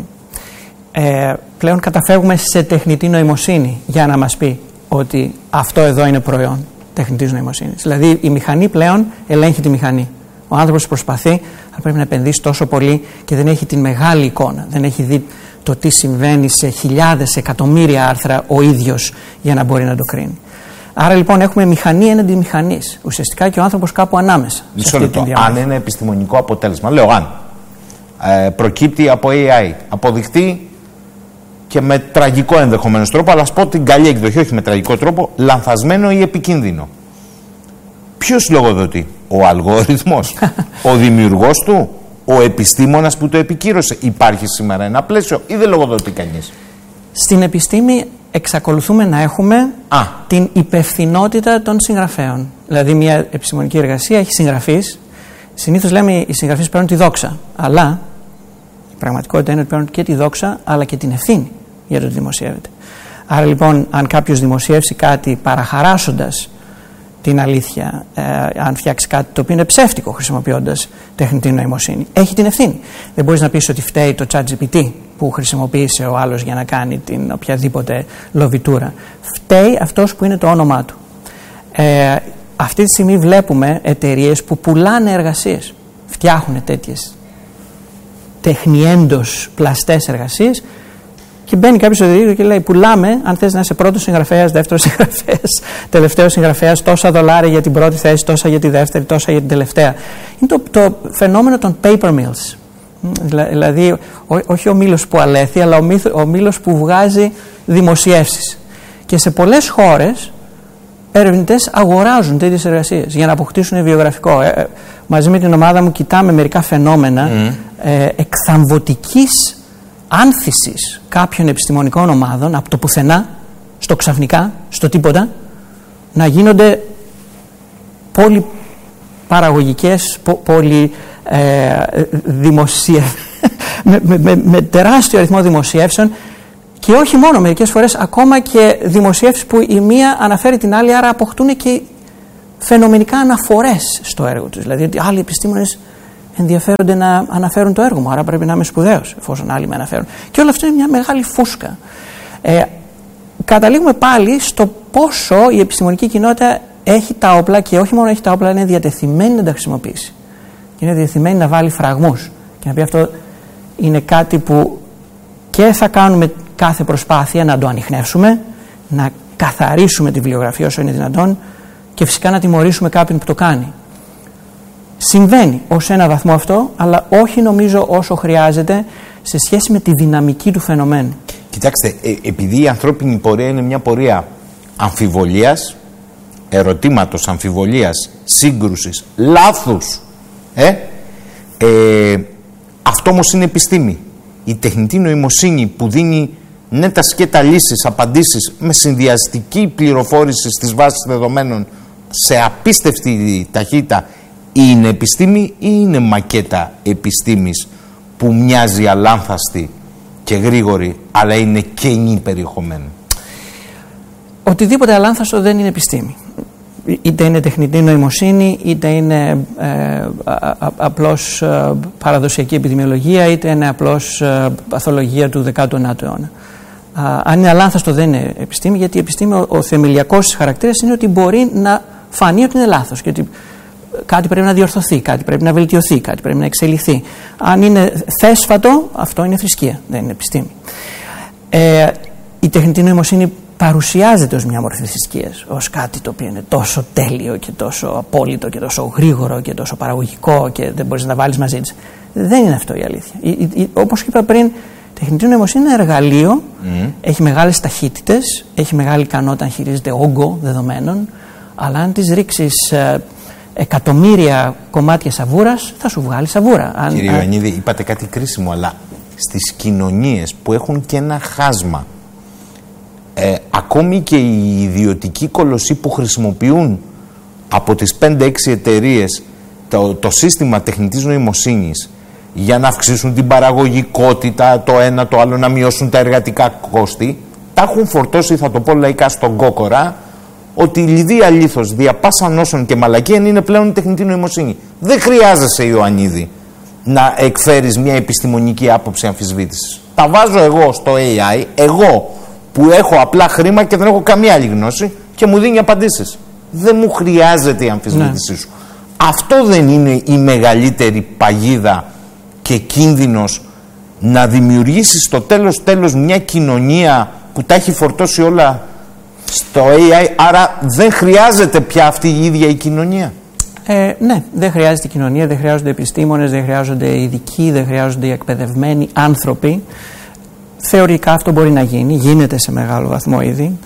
A: Πλέον καταφεύγουμε σε τεχνητή νοημοσύνη για να μας πει ότι αυτό εδώ είναι προϊόν τεχνητής νοημοσύνης. Δηλαδή η μηχανή πλέον ελέγχει τη μηχανή. Ο άνθρωπος προσπαθεί, αλλά πρέπει να επενδύσει τόσο πολύ και δεν έχει την μεγάλη εικόνα. Δεν έχει δει το τι συμβαίνει σε χιλιάδες, εκατομμύρια άρθρα ο ίδιος για να μπορεί να το κρίνει. Άρα λοιπόν έχουμε μηχανή έναντι μηχανής. Ουσιαστικά και ο άνθρωπος κάπου ανάμεσα.
B: Μισό λεπτό. Αν ένα επιστημονικό αποτέλεσμα, λέω αν, προκύπτει από AI, αποδειχτεί και με τραγικό ενδεχομένως τρόπο, αλλά ας πω την καλή εκδοχή, όχι με τραγικό τρόπο, λανθασμένο ή επικίνδυνο. Ποιος λογοδοτεί? Ο αλγόριθμος, ο δημιουργός του, ο επιστήμονας που το επικύρωσε? Υπάρχει σήμερα ένα πλαίσιο ή δεν λογοδοτεί κανείς?
A: Στην επιστήμη εξακολουθούμε να έχουμε την υπευθυνότητα των συγγραφέων. Δηλαδή μια επιστημονική εργασία έχει συγγραφείς. Συνήθως λέμε οι συγγραφείς παίρνουν τη δόξα, αλλά η πραγματικότητα είναι ότι παίρνουν και τη δόξα αλλά και την ευθύνη για το ότι δημοσιεύεται. Άρα λοιπόν αν κάποιος δημοσιεύσει κάτι παραχαράσσοντας την αλήθεια, αν φτιάξει κάτι το οποίο είναι ψεύτικο χρησιμοποιώντας τεχνητή νοημοσύνη, έχει την ευθύνη. Δεν μπορείς να πεις ότι φταίει το ChatGPT που χρησιμοποίησε ο άλλος για να κάνει την οποιαδήποτε λοβιτούρα. Φταίει αυτός που είναι το όνομά του. Αυτή τη στιγμή βλέπουμε εταιρείες που πουλάνε εργασίες, φτιάχνουν τέτοιες τεχνιέντος πλαστές εργασίες και μπαίνει κάποιος στο δίκτυο και λέει πουλάμε, αν θες να είσαι πρώτος συγγραφέας, δεύτερος συγγραφέας, τελευταίος συγγραφέας, τόσα δολάρια για την πρώτη θέση, τόσα για τη δεύτερη, τόσα για την τελευταία. Είναι το φαινόμενο των paper mills. Δηλαδή όχι ο μήλος που αλέθει, αλλά ο μήλος που βγάζει δημοσιεύσεις. Και σε πολλές χώρες ερευνητές αγοράζουν τέτοιες εργασίες για να αποκτήσουν βιογραφικό. Μαζί με την ομάδα μου κοιτάμε μερικά φαινόμενα εκθαμβωτικής άνθησης κάποιων επιστημονικών ομάδων από το πουθενά, στο ξαφνικά, στο τίποτα, να γίνονται πολυπαραγωγικές, με τεράστιο αριθμό δημοσιεύσεων, και όχι μόνο, μερικές φορές ακόμα και δημοσιεύσεις που η μία αναφέρει την άλλη, άρα αποκτούν και φαινομενικά αναφορές στο έργο τους. Δηλαδή ότι άλλοι επιστήμονες ενδιαφέρονται να αναφέρουν το έργο μου, άρα πρέπει να είμαι σπουδαίος εφόσον άλλοι με αναφέρουν. Και όλο αυτό είναι μια μεγάλη φούσκα. Καταλήγουμε πάλι στο πόσο η επιστημονική κοινότητα έχει τα όπλα, και όχι μόνο έχει τα όπλα, είναι διατεθειμένη να τα χρησιμοποιήσει. Είναι διατεθειμένη να βάλει φραγμούς και να πει αυτό είναι κάτι που και θα κάνουμε κάθε προσπάθεια να το ανιχνεύσουμε, να καθαρίσουμε τη βιβλιογραφία όσο είναι δυνατόν, και φυσικά να τιμωρήσουμε κάποιον που το κάνει. Συμβαίνει ως ένα βαθμό αυτό, αλλά όχι νομίζω όσο χρειάζεται σε σχέση με τη δυναμική του φαινομένου. Κοιτάξτε,
B: επειδή η ανθρώπινη πορεία είναι μια πορεία αμφιβολίας, ερωτήματος, αμφιβολίας, σύγκρουσης, λάθους, αυτό όμως είναι επιστήμη. Η τεχνητή νοημοσύνη που δίνει τα σκέτα λύσεις, απαντήσεις με συνδυαστική πληροφόρηση στις βάσεις δεδομένων σε απίστευτη ταχύτητα, είναι επιστήμη ή είναι μακέτα επιστήμης που μοιάζει αλάνθαστη και γρήγορη, αλλά είναι κενή περιεχομένου?
A: Οτιδήποτε αλάνθαστο δεν είναι επιστήμη. Είτε είναι τεχνητή νοημοσύνη, είτε είναι απλώς παραδοσιακή επιδημιολογία, είτε είναι απλώς παθολογία του 19ου αιώνα. Αν είναι αλάνθαστο δεν είναι επιστήμη, γιατί η επιστήμη, ο θεμελιακός της χαρακτήρας είναι ότι μπορεί να φανεί ότι είναι λάθος και ότι κάτι πρέπει να διορθωθεί, κάτι πρέπει να βελτιωθεί, κάτι πρέπει να εξελιχθεί. Αν είναι θέσφατο, αυτό είναι θρησκεία, δεν είναι επιστήμη. Η τεχνητή νοημοσύνη παρουσιάζεται ως μια μορφή θρησκείας, ως κάτι το οποίο είναι τόσο τέλειο και τόσο απόλυτο και τόσο γρήγορο και τόσο παραγωγικό και δεν μπορείς να τα βάλεις μαζί της. Δεν είναι αυτό η αλήθεια. Όπως είπα πριν, η τεχνητή νοημοσύνη είναι εργαλείο, έχει μεγάλες ταχύτητες, έχει μεγάλη ικανότητα να χειρίζεται όγκο δεδομένων, αλλά αν τις ρίξεις εκατομμύρια κομμάτια σαβούρας, θα σου βγάλει σαβούρα.
B: Κύριε Ιωαννίδη, είπατε κάτι κρίσιμο, αλλά στις κοινωνίες που έχουν και ένα χάσμα, ακόμη και οι ιδιωτικοί κολοσσοί που χρησιμοποιούν από τις 5-6 εταιρείες το σύστημα τεχνητής νοημοσύνης για να αυξήσουν την παραγωγικότητα, το ένα το άλλο, να μειώσουν τα εργατικά κόστη, τα έχουν φορτώσει, θα το πω λαϊκά, στον κόκορα, ότι η λιδία λίθος δια πάσαν όσων και μαλακίαν είναι πλέον η τεχνητή νοημοσύνη. Δεν χρειάζεσαι, Ιωαννίδη, να εκφέρεις μια επιστημονική άποψη αμφισβήτησης. Τα βάζω εγώ στο AI, εγώ που έχω απλά χρήμα και δεν έχω καμία άλλη γνώση, και μου δίνει απαντήσεις. Δεν μου χρειάζεται η αμφισβήτησή σου. Αυτό δεν είναι η μεγαλύτερη παγίδα και κίνδυνος, να δημιουργήσεις στο τέλος μια κοινωνία που τα έχει φορτώσει όλα στο AI, άρα δεν χρειάζεται πια αυτή η ίδια η κοινωνία?
A: Ναι, δεν χρειάζεται η κοινωνία, δεν χρειάζονται επιστήμονες, δεν χρειάζονται ειδικοί, δεν χρειάζονται εκπαιδευμένοι άνθρωποι. Θεωρητικά αυτό μπορεί να γίνει, γίνεται σε μεγάλο βαθμό ήδη.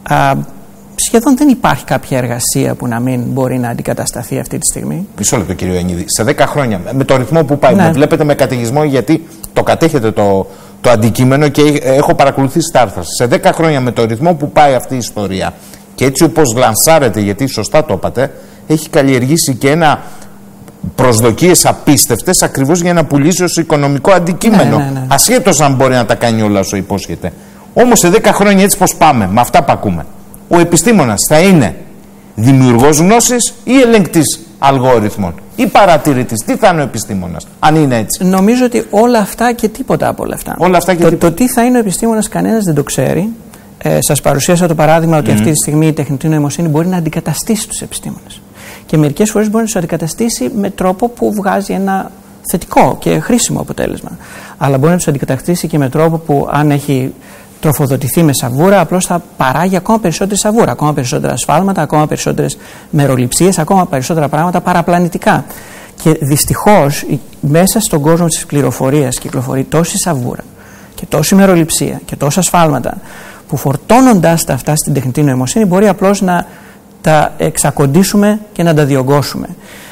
A: Σχεδόν δεν υπάρχει κάποια εργασία που να μην μπορεί να αντικατασταθεί αυτή τη στιγμή.
B: Μισό λεπτό, κύριε Ιωαννίδη. Σε 10 χρόνια, με το ρυθμό που πάει, με βλέπετε με καταιγισμό, γιατί το κατέχετε το αντικείμενο και έχω παρακολουθήσει τα άρθρα. Σε 10 χρόνια, με το ρυθμό που πάει αυτή η ιστορία και έτσι όπως λανσάρεται, γιατί σωστά το είπατε, έχει καλλιεργήσει και ένα προσδοκίες απίστευτες ακριβώς για να πουλήσει ως οικονομικό αντικείμενο. Ναι. Ασχέτως αν μπορεί να τα κάνει όλα όσο υπόσχεται. Όμως σε 10 χρόνια, έτσι πως πάμε, με αυτά που ακούμε, ο επιστήμονας θα είναι δημιουργός γνώσης ή ελεγκτής αλγόριθμων ή παρατηρητής? Τι θα είναι ο επιστήμονας, αν είναι έτσι?
A: Νομίζω ότι όλα αυτά και τίποτα από όλα αυτά.
B: Όλα αυτά και
A: το τι θα είναι ο επιστήμονας κανένας δεν το ξέρει. Σας παρουσίασα το παράδειγμα ότι αυτή τη στιγμή η τεχνητή νοημοσύνη μπορεί να αντικαταστήσει τους επιστήμονες. Και μερικές φορές μπορεί να τους αντικαταστήσει με τρόπο που βγάζει ένα θετικό και χρήσιμο αποτέλεσμα. Αλλά μπορεί να τους αντικαταστήσει και με τρόπο που, αν έχει τροφοδοτηθεί με σαβούρα, απλώς θα παράγει ακόμα περισσότερη σαβούρα, ακόμα περισσότερα ασφάλματα, ακόμα περισσότερες μεροληψίες, ακόμα περισσότερα πράγματα παραπλανητικά. Και δυστυχώς μέσα στον κόσμο της πληροφορίας κυκλοφορεί τόση σαβούρα και τόση μεροληψία και τόσα ασφάλματα, που φορτώνοντας τα αυτά στην τεχνητή νοημοσύνη μπορεί απλώς να τα εξακοντήσουμε και να τα διωγγώσουμε.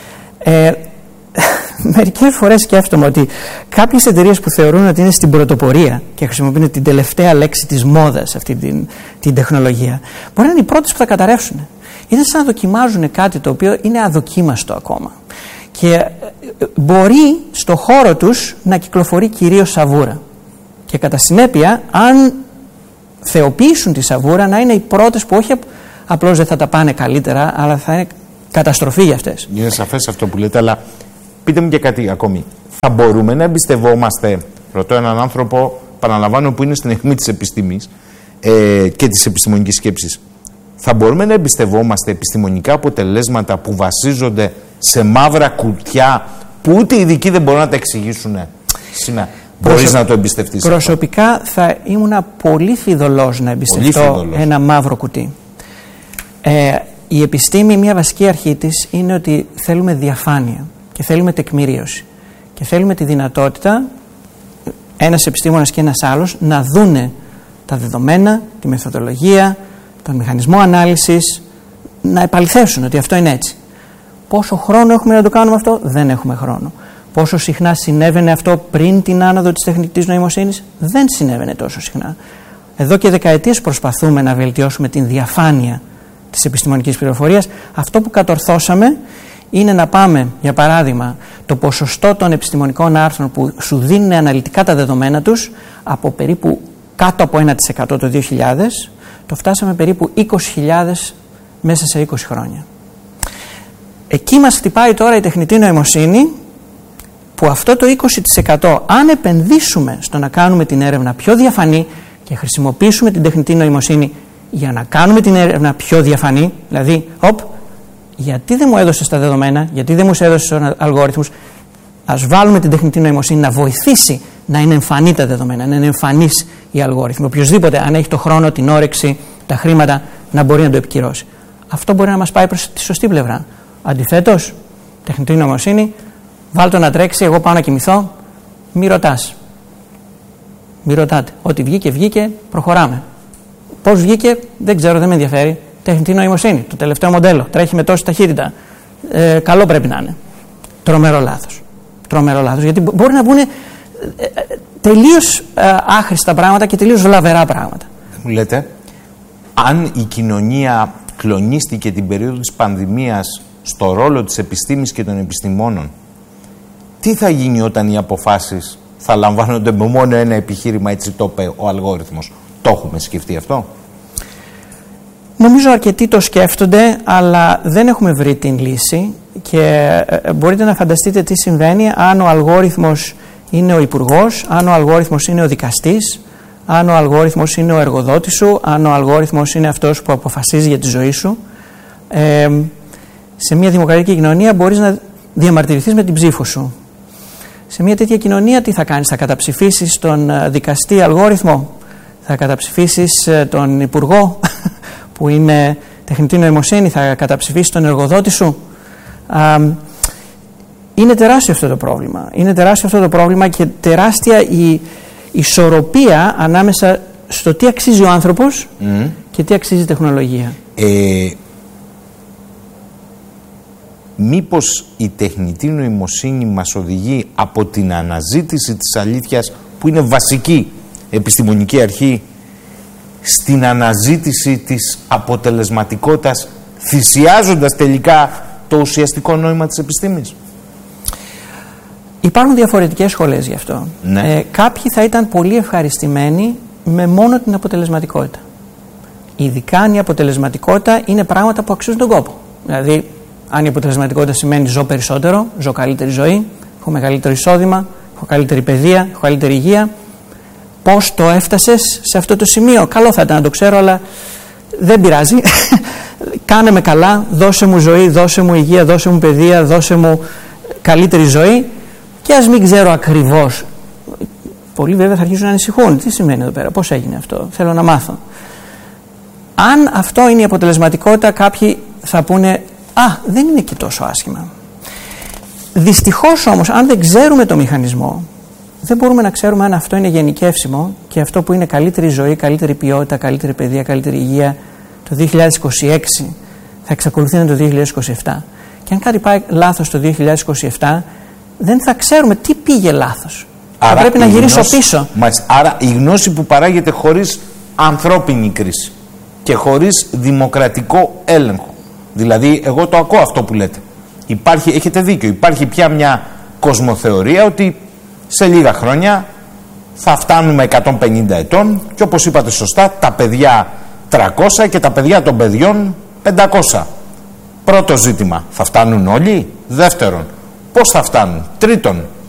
A: Μερικές φορές σκέφτομαι ότι κάποιες εταιρείες που θεωρούν ότι είναι στην πρωτοπορία και χρησιμοποιούν την τελευταία λέξη της μόδας αυτή την τεχνολογία, μπορεί να είναι οι πρώτες που θα καταρρεύσουν. είναι σαν να δοκιμάζουν κάτι το οποίο είναι αδοκίμαστο ακόμα. Και μπορεί στο χώρο τους να κυκλοφορεί κυρίως σαβούρα. Και κατά συνέπεια, αν θεοποιήσουν τη σαβούρα, να είναι οι πρώτες που όχι απλώς δεν θα τα πάνε καλύτερα, αλλά θα είναι καταστροφή για αυτές. Είναι
B: σαφές αυτό που λέτε, αλλά πείτε μου και κάτι ακόμη. Θα μπορούμε να εμπιστευόμαστε, ρωτώ έναν άνθρωπο, παραλαμβάνω, που είναι στην αιχμή της επιστήμης και της επιστημονικής σκέψης, θα μπορούμε να εμπιστευόμαστε επιστημονικά αποτελέσματα που βασίζονται σε μαύρα κουτιά που ούτε οι ειδικοί δεν μπορούν να τα εξηγήσουν σήμερα? Μπορείς να το εμπιστευτείς?
A: Προσωπικά θα ήμουν πολύ φιδωλός να εμπιστευτώ ένα μαύρο κουτί. Η επιστήμη, μια βασική αρχή της είναι ότι θέλουμε διαφάνεια και θέλουμε τεκμηρίωση και θέλουμε τη δυνατότητα ένας επιστήμονας και ένας άλλος να δούνε τα δεδομένα, τη μεθοδολογία, τον μηχανισμό ανάλυσης, να επαληθεύσουν ότι αυτό είναι έτσι. Πόσο χρόνο έχουμε να το κάνουμε αυτό? Δεν έχουμε χρόνο. Πόσο συχνά συνέβαινε αυτό πριν την άνοδο της τεχνητής νοημοσύνης? Δεν συνέβαινε τόσο συχνά. Εδώ και δεκαετίες προσπαθούμε να βελτιώσουμε την διαφάνεια της επιστημονικής πληροφορίας. Αυτό που κατορθώσαμε είναι να πάμε, για παράδειγμα, το ποσοστό των επιστημονικών άρθρων που σου δίνουν αναλυτικά τα δεδομένα τους από περίπου κάτω από 1% το 2000, το φτάσαμε περίπου 20.000 μέσα σε 20 χρόνια. Εκεί μας χτυπάει τώρα η τεχνητή νοημοσύνη, που αυτό το 20% αν επενδύσουμε στο να κάνουμε την έρευνα πιο διαφανή και χρησιμοποιήσουμε την τεχνητή νοημοσύνη για να κάνουμε την έρευνα πιο διαφανή, δηλαδή, γιατί δεν μου έδωσες τα δεδομένα, γιατί δεν μου έδωσες τους αλγόριθμους, ας βάλουμε την τεχνητή νοημοσύνη να βοηθήσει να είναι εμφανή τα δεδομένα, να είναι εμφανής οι αλγόριθμοι. Οποιοςδήποτε, αν έχει το χρόνο, την όρεξη, τα χρήματα, να μπορεί να το επικυρώσει. Αυτό μπορεί να μας πάει προς τη σωστή πλευρά. Αντιθέτως, τεχνητή νοημοσύνη, βάλ' το να τρέξει, εγώ πάω να κοιμηθώ, μη ρωτάς. Μη ρωτάτε. Ό,τι βγήκε, βγήκε, προχωράμε. Πώς βγήκε, δεν ξέρω, δεν με ενδιαφέρει. Τεχνητή νοημοσύνη, το τελευταίο μοντέλο, τρέχει με τόση ταχύτητα. Καλό πρέπει να είναι. Τρομερό λάθος. Τρομερό λάθος. Γιατί μπορεί να βγουν τελείως άχρηστα πράγματα και τελείως βλαβερά πράγματα.
B: Μου λέτε, αν η κοινωνία κλονίστηκε την περίοδο της πανδημίας στο ρόλο της επιστήμης και των επιστημόνων, τι θα γίνει όταν οι αποφάσεις θα λαμβάνονται με μόνο ένα επιχείρημα, έτσι το είπε ο αλγόριθμος? Το έχουμε σκεφτεί αυτό?
A: Νομίζω αρκετοί το σκέφτονται, αλλά δεν έχουμε βρει την λύση και μπορείτε να φανταστείτε τι συμβαίνει αν ο αλγόριθμος είναι ο υπουργός, αν ο αλγόριθμος είναι ο δικαστής, αν ο αλγόριθμος είναι ο εργοδότης σου, αν ο αλγόριθμος είναι αυτός που αποφασίζει για τη ζωή σου. Σε μια δημοκρατική κοινωνία μπορείς να διαμαρτυρηθείς με την ψήφο σου. Σε μια τέτοια κοινωνία τι θα κάνεις? Θα καταψηφίσεις τον δικαστή αλγόριθμο? Θα καταψηφίσεις τον υπουργό που είναι τεχνητή νοημοσύνη? Θα καταψηφίσεις τον εργοδότη σου? Είναι τεράστιο αυτό το πρόβλημα. Είναι τεράστιο αυτό το πρόβλημα και τεράστια η ισορροπία ανάμεσα στο τι αξίζει ο άνθρωπος και τι αξίζει η τεχνολογία.
B: Μήπως η τεχνητή νοημοσύνη μας οδηγεί από την αναζήτηση της αλήθειας, που είναι βασική επιστημονική αρχή, στην αναζήτηση της αποτελεσματικότητας, θυσιάζοντας τελικά το ουσιαστικό νόημα της επιστήμης?
A: Υπάρχουν διαφορετικές σχολές γι' αυτό.
B: Ναι.
A: Κάποιοι θα ήταν πολύ ευχαριστημένοι με μόνο την αποτελεσματικότητα. Ειδικά αν η αποτελεσματικότητα είναι πράγματα που αξίζουν τον κόπο. Δηλαδή, αν η αποτελεσματικότητα σημαίνει ζω περισσότερο, ζω καλύτερη ζωή, έχω μεγαλύτερο εισόδημα, έχω καλύτερη παιδεία, έχω καλύτερη υγεία. Πώς το έφτασες σε αυτό το σημείο? Καλό θα ήταν να το ξέρω, αλλά δεν πειράζει. Κάνε με καλά, δώσε μου ζωή, δώσε μου υγεία, δώσε μου παιδεία, δώσε μου καλύτερη ζωή. Και ας μην ξέρω ακριβώς. Πολλοί βέβαια θα αρχίσουν να ανησυχούν. Τι σημαίνει εδώ πέρα, πώς έγινε αυτό, θέλω να μάθω. Αν αυτό είναι η αποτελεσματικότητα, κάποιοι θα πούνε δεν είναι και τόσο άσχημα. Δυστυχώς όμως, αν δεν ξέρουμε το μηχανισμό, δεν μπορούμε να ξέρουμε αν αυτό είναι γενικεύσιμο και αυτό που είναι καλύτερη ζωή, καλύτερη ποιότητα, καλύτερη παιδεία, καλύτερη υγεία το 2026 θα εξακολουθεί να είναι το 2027. Και αν κάτι πάει λάθος το 2027, δεν θα ξέρουμε τι πήγε λάθος. Άρα θα πρέπει να γυρίσω πίσω.
B: Άρα η γνώση που παράγεται χωρίς ανθρώπινη κρίση και χωρίς δημοκρατικό έλεγχο Δηλαδή, εγώ το ακούω αυτό που λέτε. Έχετε δίκιο. Υπάρχει πια μια κοσμοθεωρία ότι σε λίγα χρόνια θα φτάνουμε 150 ετών και όπως είπατε σωστά, τα παιδιά 300 και τα παιδιά των παιδιών 500. Πρώτο ζήτημα, θα φτάνουν όλοι? Δεύτερον, πώς θα φτάνουν? Τρίτον,